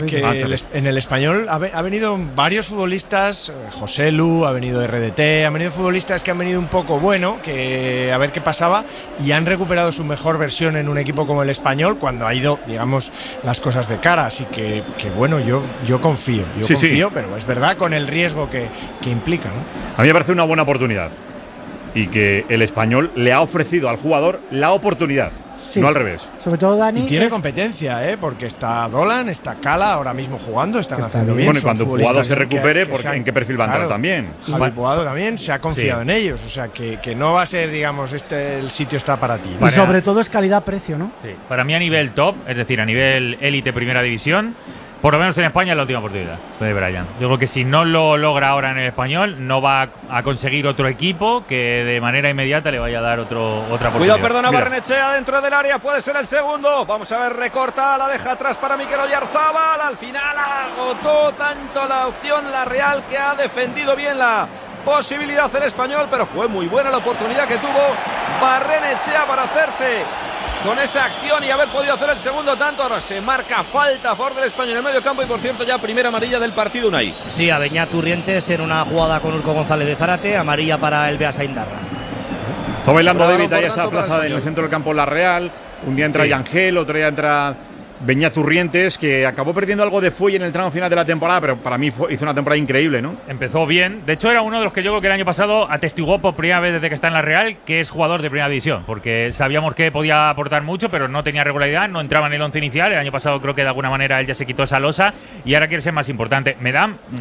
en el Español ha venido varios futbolistas, José Lu, ha venido RDT, han venido futbolistas que han venido un poco que a ver qué pasaba, y han recuperado su mejor versión en un equipo como el Español cuando ha ido, digamos, las cosas de cara, así que bueno, yo confío, pero es verdad con el riesgo que implica, ¿no? A mí me parece una buena oportunidad, y que el Español le ha ofrecido al jugador la oportunidad. Sí. No al revés. Sobre todo Dani. Y tiene competencia, porque está Dolan, está Cala ahora mismo jugando, están haciendo bien. Bueno, y cuando Puado se recupere, ¿en qué perfil va a entrar también? Javi Puado también se ha confiado en ellos, o sea que no va a ser, digamos, el sitio está para ti. Y sobre todo es calidad-precio, ¿no? Sí. Para mí a nivel top, es decir, a nivel élite primera división, por lo menos en España es la última oportunidad de Brian. Yo creo que si no lo logra ahora en el Español, no va a conseguir otro equipo que de manera inmediata le vaya a dar otra oportunidad. Cuidado, perdona, Barrenechea dentro del área, puede ser el segundo. Vamos a ver, recorta, la deja atrás para Mikel Oyarzabal. Al final agotó tanto la opción la Real, que ha defendido bien la posibilidad el Español, pero fue muy buena la oportunidad que tuvo Barrenechea para hacerse con esa acción y haber podido hacer el segundo tanto. Ahora se marca falta a favor del Español en el medio campo, y por cierto ya primera amarilla del partido, Unai. Sí, a Beñat Turrientes en una jugada con Urco González de Zárate, amarilla para el Beas Aíndarra. Está bailando David ahí esa plaza en el centro del campo la Real. Un día entra Yangel, otro día entra Beñat Turrientes, que acabó perdiendo algo de fuelle en el tramo final de la temporada, pero para mí hizo una temporada increíble, ¿no? Empezó bien. De hecho, era uno de los que yo creo que el año pasado atestiguó por primera vez desde que está en la Real que es jugador de primera división, porque sabíamos que podía aportar mucho, pero no tenía regularidad, no entraba en el once inicial. El año pasado creo que de alguna manera él ya se quitó esa losa y ahora quiere ser más importante. Me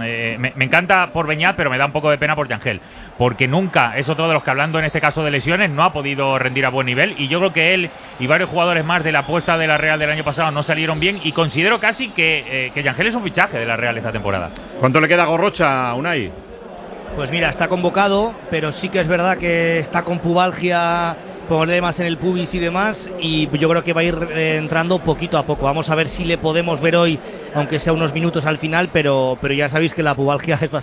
encanta por Beñat, pero me da un poco de pena por Yangel, porque nunca es otro de los que, hablando en este caso de lesiones, no ha podido rendir a buen nivel, y yo creo que él y varios jugadores más de la apuesta de la Real del año pasado no salieron bien, y considero casi que Yangel es un fichaje de la Real esta temporada. ¿Cuánto le queda a Gorrocha, Unai? Pues mira, está convocado, pero sí que es verdad que está con pubalgia, problemas en el pubis y demás, y yo creo que va a ir entrando poquito a poco. Vamos a ver si le podemos ver hoy, aunque sea unos minutos al final, pero ya sabéis que la pubalgia es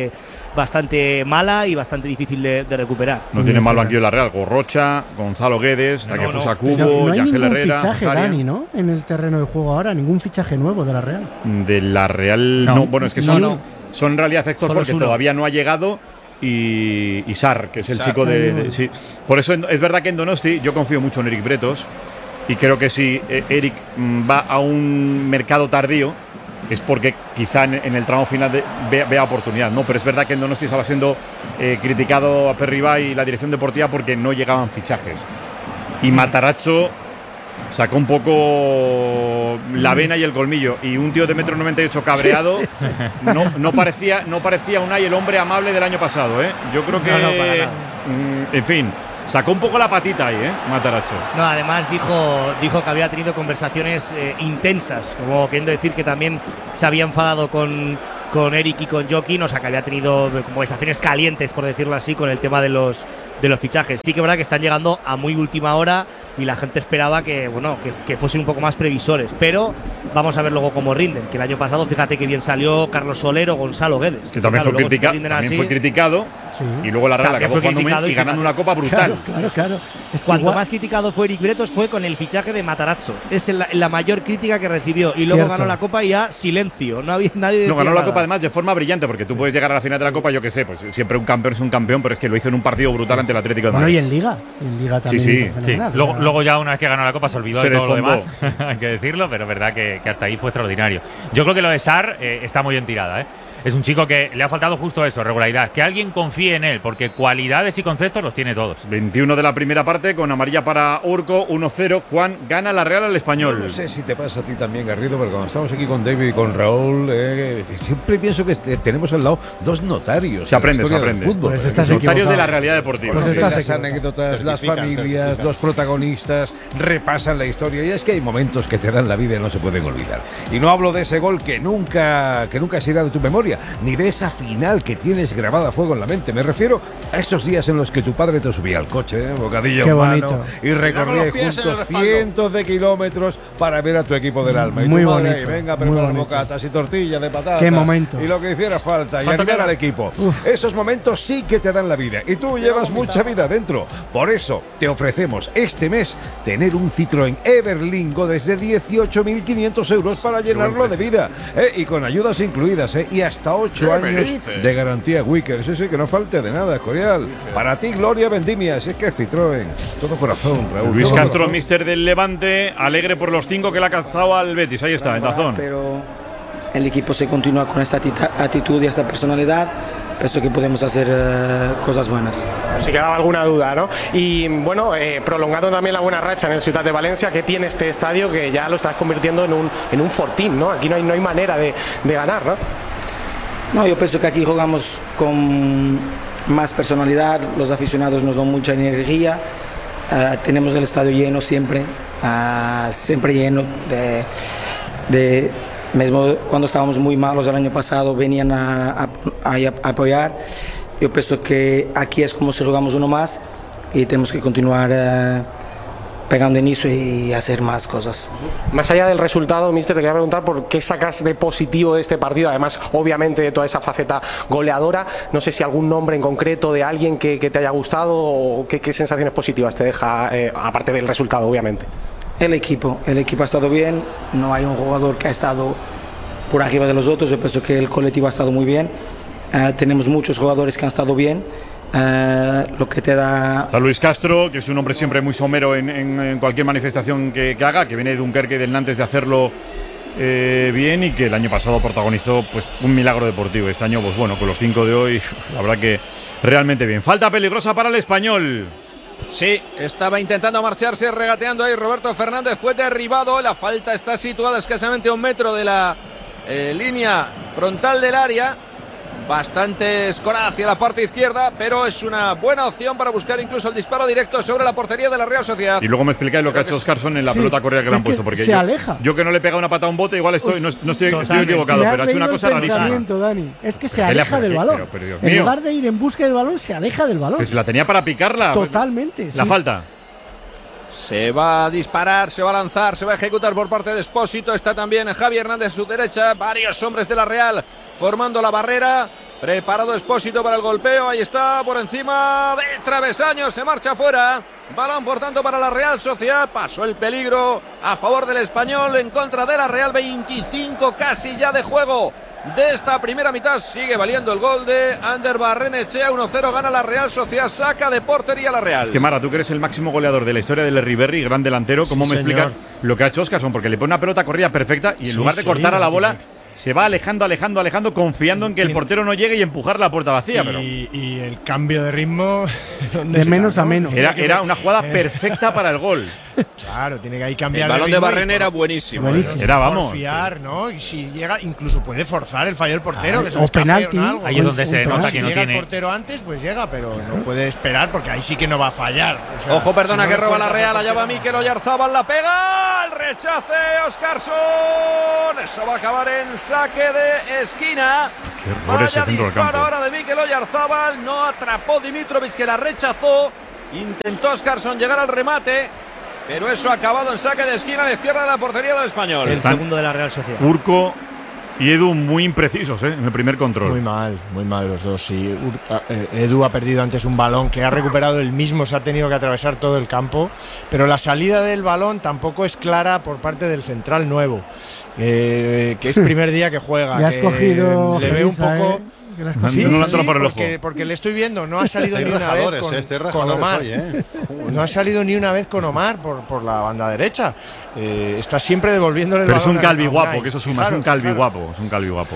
bastante mala y bastante difícil de recuperar. No tiene mal banquillo la Real. Gorrocha, Gonzalo Guedes, Takefusa Kubo, no hay Yangel ningún Herrera, fichaje, Dani, ¿no? En el terreno de juego ahora, ningún fichaje nuevo de la Real. De la Real no. Bueno, es que son en realidad Héctor, porque todavía no ha llegado, y Sar, que es el chico de sí. Por eso es verdad que en Donosti yo confío mucho en Eric Bretos, y creo que si Eric va a un mercado tardío, es porque quizá en el tramo final vea oportunidad, ¿no? Pero es verdad que el Donosti estaba siendo criticado a Perribay y la dirección deportiva porque no llegaban fichajes. Y Matarazzo sacó un poco la vena y el colmillo, y un tío de 1,98 m cabreado no parecía Unai el hombre amable del año pasado, ¿eh? Yo creo que en fin, sacó un poco la patita ahí, Matarazzo. No, además dijo que había tenido conversaciones intensas, como queriendo decir que también se había enfadado con Eric y con Joaquín, o sea que había tenido conversaciones calientes, por decirlo así, con el tema de los fichajes. Sí que es verdad que están llegando a muy última hora y la gente esperaba que fuesen un poco más previsores, pero vamos a ver luego cómo rinden, que el año pasado fíjate que bien salió Carlos Soler o Gonzalo Guedes. Que también fue criticado sí. Y luego la Real acabó jugando muy y ganando una copa brutal. Claro. Cuanto más criticado fue Eric Bretos fue con el fichaje de Matarazzo. Es la mayor crítica que recibió, y luego ganó la copa y ya silencio, no había nadie. No, ganó la copa además de forma brillante, porque tú puedes llegar a la final de la copa, yo que sé, pues siempre un campeón es un campeón, pero es que lo hizo en un partido brutal ante el Atlético de Madrid. Bueno, y en Liga también hizo fenomenal. Luego ya una vez que ganó la copa se olvidó de todo lo demás, hay que decirlo, pero es verdad que hasta ahí fue extraordinario. Yo creo que lo de Sarr está muy bien tirada, Es un chico que le ha faltado justo eso, regularidad, que alguien confíe en él, porque cualidades y conceptos los tiene todos. 21 de la primera parte, con amarilla para Urco, 1-0. Juan, gana la Real al Español. Yo no sé si te pasa a ti también, Garrido, pero cuando estamos aquí con David y con Raúl, siempre pienso que tenemos al lado dos notarios. Se aprende. Fútbol, pues notarios de la realidad deportiva. Pues las anécdotas, las familias, los protagonistas repasan la historia, y es que hay momentos que te dan la vida y no se pueden olvidar. Y no hablo de ese gol que nunca se irá de tu memoria, ni de esa final que tienes grabada a fuego en la mente. Me refiero a esos días en los que tu padre te subía al coche, bocadillo en mano, y recorríais juntos cientos de kilómetros para ver a tu equipo del alma. Y muy tu madre, bonito, venga, preparar bocatas y tortilla de patata. Qué momento. Y lo que hiciera falta, y animar al equipo. Esos momentos sí que te dan la vida, y tú llevas mucha vida dentro. Por eso te ofrecemos este mes tener un Citroën Everlingo desde 18.500 euros para llenarlo de vida, y con ayudas incluidas, y hasta 8 años de garantía Wickers. Sí, que no falte de nada, Corial. Para ti, Gloria Vendimia. Es que Citroën, todo corazón, Raúl. Luis Castro, míster del Levante, alegre por los 5 que le ha cazado al Betis. Ahí está, en tazón. Pero el equipo se continúa con esta actitud y esta personalidad. Pienso que podemos hacer cosas buenas. Si quedaba alguna duda, ¿no? Y bueno, prolongando también la buena racha en el Ciutat de Valencia, que tiene este estadio, que ya lo estás convirtiendo en un fortín, ¿no? Aquí no hay manera de ganar, ¿no? No, yo pienso que aquí jugamos con más personalidad, los aficionados nos dan mucha energía, tenemos el estadio lleno siempre, siempre lleno mismo cuando estábamos muy malos el año pasado venían a apoyar. Yo pienso que aquí es como si jugamos uno más y tenemos que continuar pegando inicio y hacer más cosas. Más allá del resultado, mister, te quería preguntar por qué sacas de positivo de este partido, además obviamente de toda esa faceta goleadora. No sé si algún nombre en concreto de alguien que te haya gustado, o qué sensaciones positivas te deja, aparte del resultado, obviamente. El equipo ha estado bien, no hay un jugador que ha estado por arriba de los otros. Yo pienso que el colectivo ha estado muy bien, tenemos muchos jugadores que han estado bien. Lo que te da... Está Luis Castro, que es un hombre siempre muy somero en cualquier manifestación que haga, que viene de Dunkerque y del Nantes de hacerlo bien, y que el año pasado protagonizó pues un milagro deportivo. Este año, pues bueno, con los 5 de hoy, la verdad que realmente bien. Falta peligrosa para el Español. Sí, estaba intentando marcharse, regateando ahí Roberto Fernández, fue derribado. La falta está situada escasamente a 1 metro de la línea frontal del área. Bastante escorada hacia la parte izquierda, pero es una buena opción para buscar incluso el disparo directo sobre la portería de la Real Sociedad. Y luego me explicáis lo que ha hecho Oscarson en la pelota correa que le han puesto, porque se aleja. Yo que no le he pegado una pata a un bote, igual estoy equivocado, pero ha hecho una cosa rarísima. Dani, es que se aleja del balón. Pero, en lugar de ir en busca del balón, se aleja del balón. Pues la tenía para picarla. Totalmente. La falta. Se va a disparar, se va a lanzar, se va a ejecutar por parte de Expósito. Está también Javi Hernández a su derecha. Varios hombres de la Real formando la barrera. Preparado Expósito para el golpeo. Ahí está, por encima del travesaño. Se marcha fuera. Balón, por tanto, para la Real Sociedad. Pasó el peligro a favor del Español, en contra de la Real. 25 casi ya de juego de esta primera mitad. Sigue valiendo el gol de Ander Barrenechea. 1-0 gana la Real Sociedad. Saca de portería la Real. Es que, Mara, tú que eres el máximo goleador de la historia del Riverri, gran delantero, ¿cómo me explicas lo que ha hecho Oscarson? Porque le pone una pelota corrida perfecta y en lugar de cortar a la bola, se va alejando, confiando en que el portero no llegue y empujar la puerta vacía. Y el cambio de ritmo de menos a menos. Era una jugada perfecta para el gol. Claro, tiene que ahí cambiar el balón ritmo de Barrena era buenísimo. Era, vamos. Confiar, ¿no? Y si llega, incluso puede forzar el fallo del portero. Que se o penalti. Ahí es donde se nota que no llega tiene. el portero antes, pues llega, pero no puede esperar porque ahí sí que no va a fallar. O sea, Ojo, perdona, si no que roba la fuerzas Real, el allá va portero. Mikel Oyarzabal, la pega, el rechace, Óscarson. Eso va a acabar en saque de esquina. Qué horror ese Vaya centro del disparo campo. ahora de Mikel Oyarzabal, no atrapó Dimitrovic, que la rechazó. Intentó Óscarson llegar al remate, pero eso ha acabado en saque de esquina a la izquierda de la portería del Español. El segundo de la Real Sociedad. Urco y Edu muy imprecisos en el primer control. Muy mal los dos. Sí. Edu ha perdido antes un balón que ha recuperado él mismo, se ha tenido que atravesar todo el campo, pero la salida del balón tampoco es clara por parte del central nuevo, que es primer día que juega. Ya has que cogido le veo un poco. Sí, no entra por el ojo. porque le estoy viendo, no ha salido Hay ni una vez rajadores, con Omar. hoy, No ha salido ni una vez con Omar por la banda derecha. Está siempre devolviéndole el Pero es balón un calvi a guapo, Unai. que eso suma, es un calvi Fijaros. guapo, es un calvi guapo.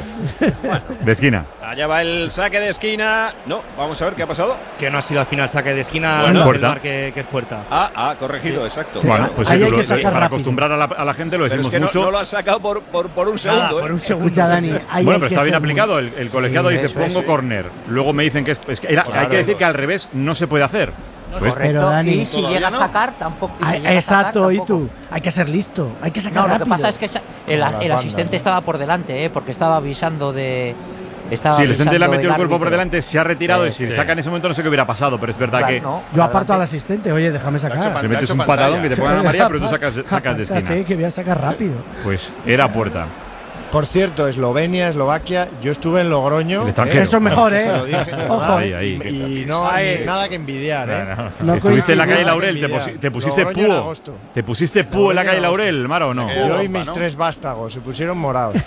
De esquina. Allá va el saque de esquina. No, vamos a ver qué ha pasado. Que no ha sido al final saque de esquina, Bueno, del puerta. bar que es puerta. Corregido, exacto. Bueno, pues Ahí sí, hay que sacar para rápido. acostumbrar a la gente lo Pero decimos es que mucho. no lo ha sacado por un segundo. Nada, por un segundo. Escucha, Dani, ahí hay Bueno, pero que está bien ser aplicado. muy- El colegiado dice pongo córner. Luego me dicen que es que hay que decir que al revés no se puede hacer. Pues, Pero, Dani, y si llega a sacar, tampoco. y si Ah, llega a sacar, exacto, y tampoco. tú. Hay que ser listo, hay que sacar No, lo que rápido. pasa es que el asistente estaba por delante, porque estaba avisando de. Sí, el asistente le ha metido el cuerpo por árbitro. delante, se ha retirado y si Sí. saca en ese momento no sé qué hubiera pasado, pero es verdad Claro, que no. Yo aparto al asistente, oye, déjame sacar. le metes un patadón que te pongan a María, pero tú sacas de Apártate, esquina. que voy a sacar rápido. Pues era puerta. Por cierto, Eslovenia, Eslovaquia, yo estuve en Logroño. El extranjero. Eso es mejor, Se lo dije, de Ojo. verdad, Ahí. y no nada que envidiar, No Estuviste en la calle coincide. Laurel, te pusiste Logroño en púo. agosto. ¿Te pusiste púo en la calle Laurel, Mara, o no? Yo y mis 3 vástagos se pusieron morados.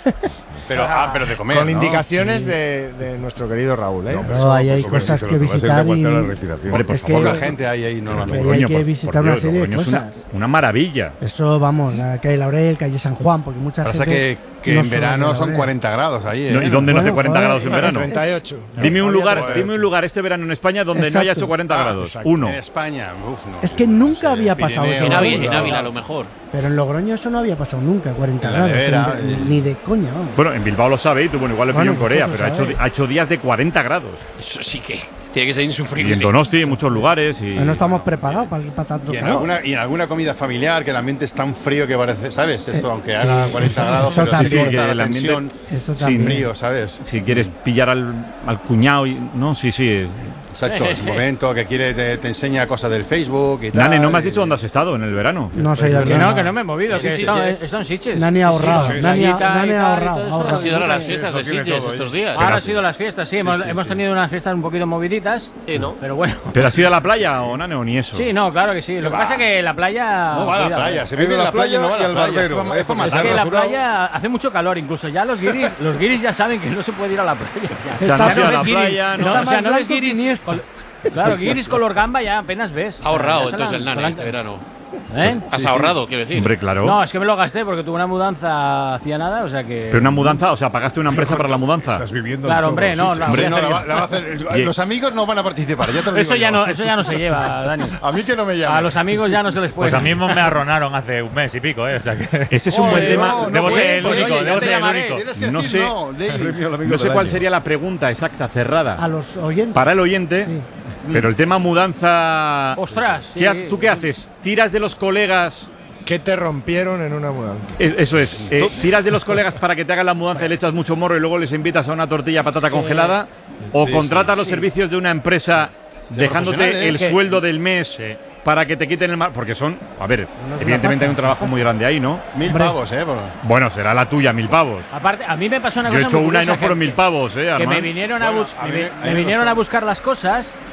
Pero de comer. Con ¿no? indicaciones de nuestro querido Raúl. Pero ahí hay cosas que visitar y Hombre, por es favor, Poca que gente hay ahí normalmente. hay que por visitar una Dios, serie de Logroño es cosas. una maravilla. Eso, vamos, la calle Laurel, calle San Juan, porque mucha Pasa gente que no en verano solo son Laurel. 40 grados ahí. No, ¿y dónde no hace 40 grados en joder, verano? 38. Dime un lugar, 38. este verano en España donde no haya hecho 40 grados. exacto. Uno. En España, no. Es que nunca había pasado eso. En Ávila, Logroño. en Ávila, a lo mejor. Pero en Logroño eso no había pasado nunca, 40 En la grados. nevera, ni de coña, vamos. Bueno, en Bilbao lo sabe y tú, bueno, igual lo Bueno, pilló en Corea, vosotros pero sabéis. ha hecho días de 40 grados. Eso sí que tiene que ser Y insufrible. en Donosti, en muchos lugares. Y No estamos preparados para tanto Y en, calor. alguna comida familiar que el ambiente es tan frío que parece, ¿sabes? Eso, aunque haga 40 grados, eso pero también. sí corta Sí, que la el ambiente- tensión Eso Sí, también. frío, ¿sabes? Si quieres pillar al cuñado, no, sí. Exacto, es un momento que te enseña cosas del Facebook y tal. Nane, no me has dicho dónde has estado en el verano. No se ha ido Que nada. no, que no me he movido, que Sí, está en Sitges. Nani ha ahorrado, Sí, Nani ha- playita Nani y ha tal, ahorrado, y todo eso. ahorrado. Han sido las Sí, fiestas de esto tiene Sitges todo, estos ¿eh? días. Ahora han sido las fiestas, sí, hemos tenido unas fiestas un poquito moviditas. Sí, ¿no? Pero bueno. ¿Pero has ido a la playa o Nane o ni eso? Sí, no, claro que sí. Lo que pasa es que la playa. No va a la cuidado, playa, se vive en la playa y no va a la playa. Es para Es que matarlo. la playa hace mucho calor, incluso ya los guiris ya saben que no se puede ir a la playa. O sea, no has ido a ves la guiris, playa, no. no, Está o sea, más no ves blanco que guiris. Iniesta. Claro, guiris color gamba ya apenas ves. Ha ahorrado O sea, ya entonces el se la- Nane se la- este verano. ¿Eh? Has ahorrado, quiero decir. Hombre, claro. No, es que me lo gasté porque tuve una mudanza hacía nada, o sea que. Pero una mudanza, o sea, pagaste una empresa para la mudanza. Estás viviendo Claro, en hombre, todo, no, sí, no, hombre, voy a no, hacer la yo. va- la va a hacer- Y- los amigos no van a participar, ya te lo digo Eso ya yo. no se lleva, Dani. A mí que no me llamen. A los amigos ya no se les puede. Pues a mí mismo me arronaron hace un mes y pico, ¿eh? O sea que. Ese es un buen Joder, tema. no, Debo puedes, ser el pues, único, oye, debo ya te ser el llamaré. único. Tienes que No decir sé, no, David. no sé cuál sería la pregunta exacta, cerrada. A los oyentes. Para el oyente, Sí. pero el tema mudanza. Ostras, sí. ¿Tú qué haces? ¿Tiras de los colegas? ¿Qué te rompieron en una mudanza? Eso es. ¿Tiras de los colegas para que te hagan la mudanza y le echas mucho morro y luego les invitas a una tortilla patata congelada? ¿O Sí, contratas sí, los sí. servicios de una empresa dejándote el profesionales. sueldo del mes para que te quiten el mar? Porque son, a ver, evidentemente hay un trabajo muy grande ahí, ¿no? 1000 pavos, Bueno, será la tuya, 1000 pavos. Aparte, a mí me pasó una Yo he cosa hecho muy una y no curiosa, fueron 1000 pavos, que Armand. me vinieron Bueno, a mí me vinieron costó. a buscar las cosas.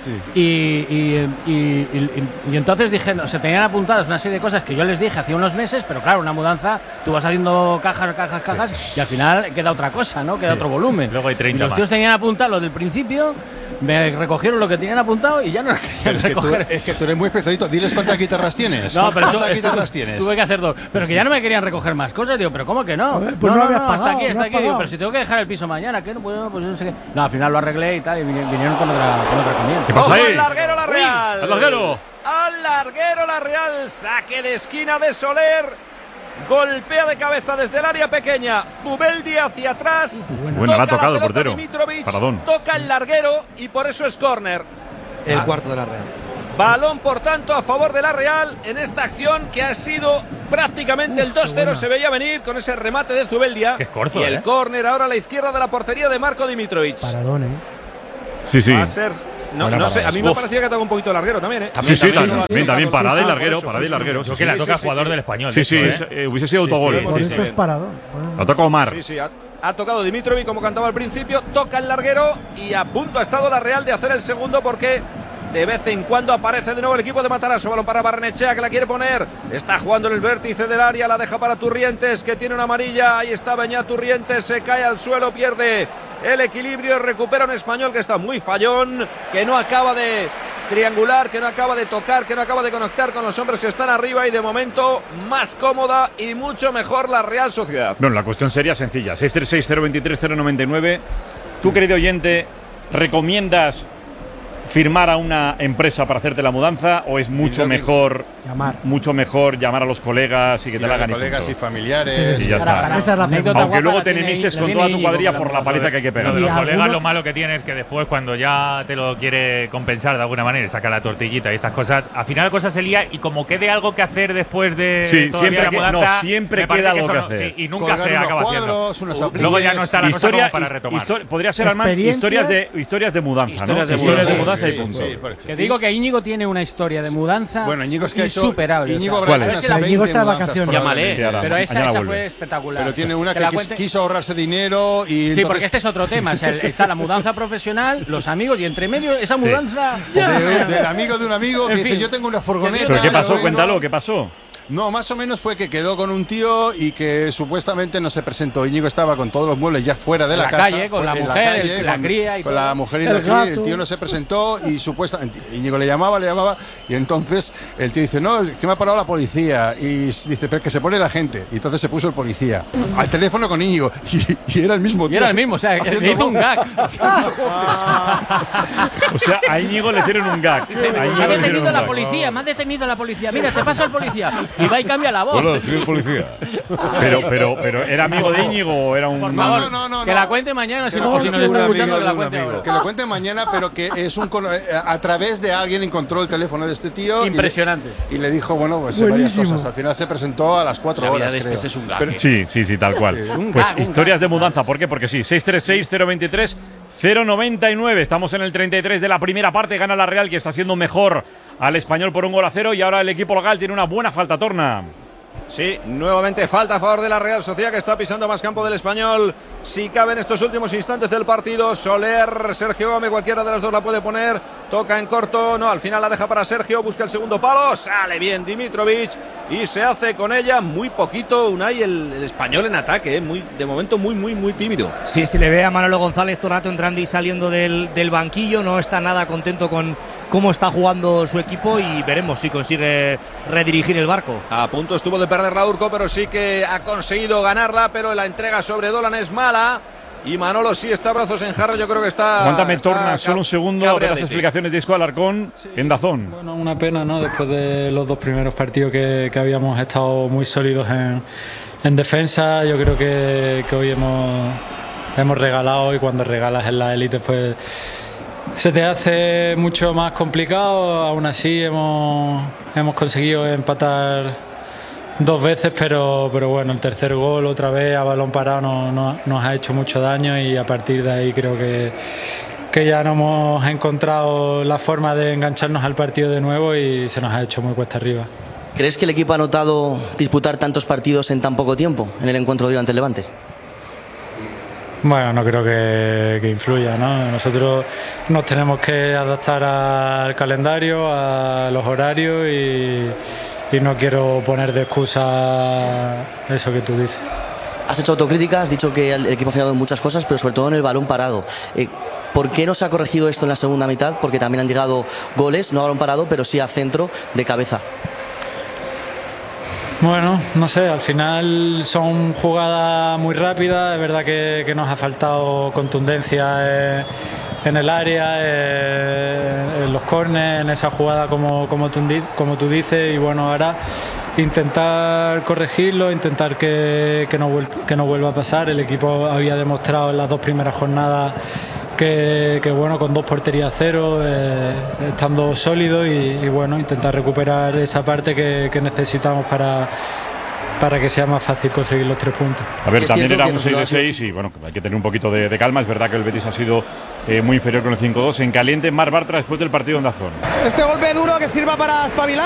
Y entonces dije, se tenían apuntadas una serie de cosas que yo les dije hace unos meses, pero claro, una mudanza, tú vas haciendo cajas y al final queda otra cosa, ¿no? Queda otro volumen. Luego hay 30 y los más. tíos tenían apuntado lo del principio, me recogieron lo que tenían apuntado y ya no lo querían recoger. Es que tú eres muy especialito. Diles cuántas guitarras tienes. No, pero ¿Cuántas guitarras tienes? Tuve que hacer dos. Pero que ya no me querían recoger más cosas. Digo, pero ¿cómo que no? Pues no habías pagado, hasta aquí, no hasta has aquí. Digo, pagado. pero si tengo que dejar el piso mañana, ¿qué? No, pues no sé qué. No, al final lo arreglé y tal, y vinieron con otra camioneta. ¿Qué pasa ¡Ojo ahí? al larguero la Real! ¡Al larguero! Al larguero la Real. Saque de esquina de Soler. Golpea de cabeza desde el área pequeña. Zubeldi hacia atrás. Bueno, la ha tocado el pelota portero. Dimitrovic, Paradón. toca el larguero y por eso es córner. El cuarto de la Real. Balón, por tanto, a favor de la Real en esta acción que ha sido prácticamente el 2-0. Se veía venir con ese remate de Zubeldia. Que es corto, y el córner ahora a la izquierda de la portería de Marco Dimitrovic. Paradón, ¿eh? Sí, sí. Va a ser. No sé, a mí me parecía que toca un poquito larguero también, ¿eh? También, parada y larguero, Creo que la toca el jugador del Español. Sí, sí, hubiese sido autogol. Por eso es paradón. La toca Omar. Sí, ha tocado Dimitrovic como cantaba al principio, toca el larguero y a punto ha estado la Real de hacer el segundo porque de vez en cuando aparece de nuevo el equipo de Matarazzo. Balón para Barrenechea que la quiere poner. Está jugando en el vértice del área, la deja para Turrientes que tiene una amarilla. Ahí está Beñat Turrientes, se cae al suelo, pierde el equilibrio, recupera un Español que está muy fallón, que no acaba de triangular, que no acaba de tocar, que no acaba de conectar con los hombres que están arriba y de momento más cómoda y mucho mejor la Real Sociedad. Bueno, la cuestión sería sencilla. 636-023-099. Tú, querido oyente, ¿recomiendas firmar a una empresa para hacerte la mudanza o es mucho mejor llamar a los colegas y que te la hagan? Colegas y familiares. Y ya está. Esa es la pregunta. Aunque luego te enemistes con toda tu cuadrilla por la paliza que hay que pegar. Lo de los colegas, lo malo que tiene es que después, cuando ya te lo quiere compensar de alguna manera y saca la tortillita y estas cosas, al final la cosa se lía y como quede algo que hacer después de. Sí, siempre que, mudanza, siempre queda algo que hacer. Y nunca se acaba haciendo. Luego ya no está la cosa como para retomar. Podría ser, Armand, historias de mudanza, ¿no? Historias de mudanza y punto. Que digo que Íñigo tiene una historia de mudanza Íñigo es que insuperable. Íñigo está de vacaciones. Llámale, pero esa fue espectacular. Pero tiene una que quiso ahorrarse dinero y. Sí, entonces... porque este es otro tema. O sea, está la mudanza profesional, los amigos y entre medio esa mudanza. Del amigo de un amigo que dice: yo tengo una furgoneta. ¿Pero qué pasó? Cuéntalo, ¿qué pasó? No, más o menos fue que quedó con un tío y que supuestamente no se presentó. Íñigo estaba con todos los muebles ya fuera de la casa. Calle, con la mujer, la cría y con la mujer y la cría. El tío no se presentó y supuestamente Íñigo le llamaba y entonces el tío dice: no, es que me ha parado la policía. Y dice: pero es que se pone la gente. Y entonces se puso el policía al teléfono con Íñigo y era el mismo tío. Y era el mismo, o sea, le hizo un gag. O sea, a Íñigo le hicieron un gag. Me ha detenido la policía, me ha detenido la policía. Mira, te pasa el policía. Y va y cambia la voz. Hola, soy el policía. Pero ¿era amigo de Íñigo o era un...? Por favor, no, que la cuente mañana, si nos está escuchando, que la cuente ahora. Que lo cuente mañana, pero que es a través de alguien encontró el teléfono de este tío. Impresionante. Y le dijo, bueno, pues varias cosas. Al final se presentó a las 4 horas, creo. Es un gag. Sí, tal cual. Pues historias de mudanza. ¿Por qué? Porque sí, 636-023-099. Estamos en el 33 de la primera parte. Gana la Real, que está haciendo mejor al Español por 1-0. Y ahora el equipo local tiene una buena falta, Torna. Sí, nuevamente falta a favor de la Real Sociedad, que está pisando más campo del Español. Si cabe en estos últimos instantes del partido, Soler, Sergio Gómez, cualquiera de las dos la puede poner. Toca en corto, no, al final la deja para Sergio, busca el segundo palo, sale bien Dimitrovic y se hace con ella muy poquito. Unai, el Español en ataque, de momento muy tímido. Sí, se le ve a Manolo González todo el rato entrando y saliendo del banquillo, no está nada contento con cómo está jugando su equipo y veremos si consigue redirigir el barco. A punto estuvo de perder la Urco, pero sí que ha conseguido ganarla, pero la entrega sobre Dolan es mala. Y Manolo sí está brazos en jarra, yo creo que está... Aguántame, Torna, solo un segundo a ver las explicaciones de Isco Alarcón en Dazón. Bueno, una pena, ¿no? Después de los dos primeros partidos que habíamos estado muy sólidos en defensa, yo creo que hoy hemos regalado, y cuando regalas en la élite pues se te hace mucho más complicado. Aún así hemos conseguido empatar 2 veces, pero bueno, el tercer gol otra vez a balón parado nos ha hecho mucho daño y a partir de ahí creo que ya no hemos encontrado la forma de engancharnos al partido de nuevo y se nos ha hecho muy cuesta arriba. ¿Crees que el equipo ha notado disputar tantos partidos en tan poco tiempo en el encuentro de hoy ante el Levante? Bueno, no creo que influya, ¿no? Nosotros nos tenemos que adaptar al calendario, a los horarios y no quiero poner de excusa eso que tú dices. Has hecho autocrítica, has dicho que el equipo ha fallado en muchas cosas, pero sobre todo en el balón parado. ¿Por qué no se ha corregido esto en la segunda mitad? Porque también han llegado goles, no a balón parado, pero sí a centro de cabeza. Bueno, no sé, al final son jugadas muy rápidas, es verdad que nos ha faltado contundencia en el área, en los córneres, en esa jugada como tú dices, y bueno, ahora intentar corregirlo, intentar que no vuelva a pasar. El equipo había demostrado en las 2 primeras jornadas que bueno, con 2 porterías a 0, estando sólido y bueno, intentar recuperar esa parte que necesitamos para que sea más fácil conseguir los 3 puntos. A ver, también era un 6 de 6 y bueno, hay que tener un poquito de calma. Es verdad que el Betis ha sido muy inferior con el 5-2. En caliente, Marc Bartra después del partido en Dazón. Este golpe duro que sirva para espabilar.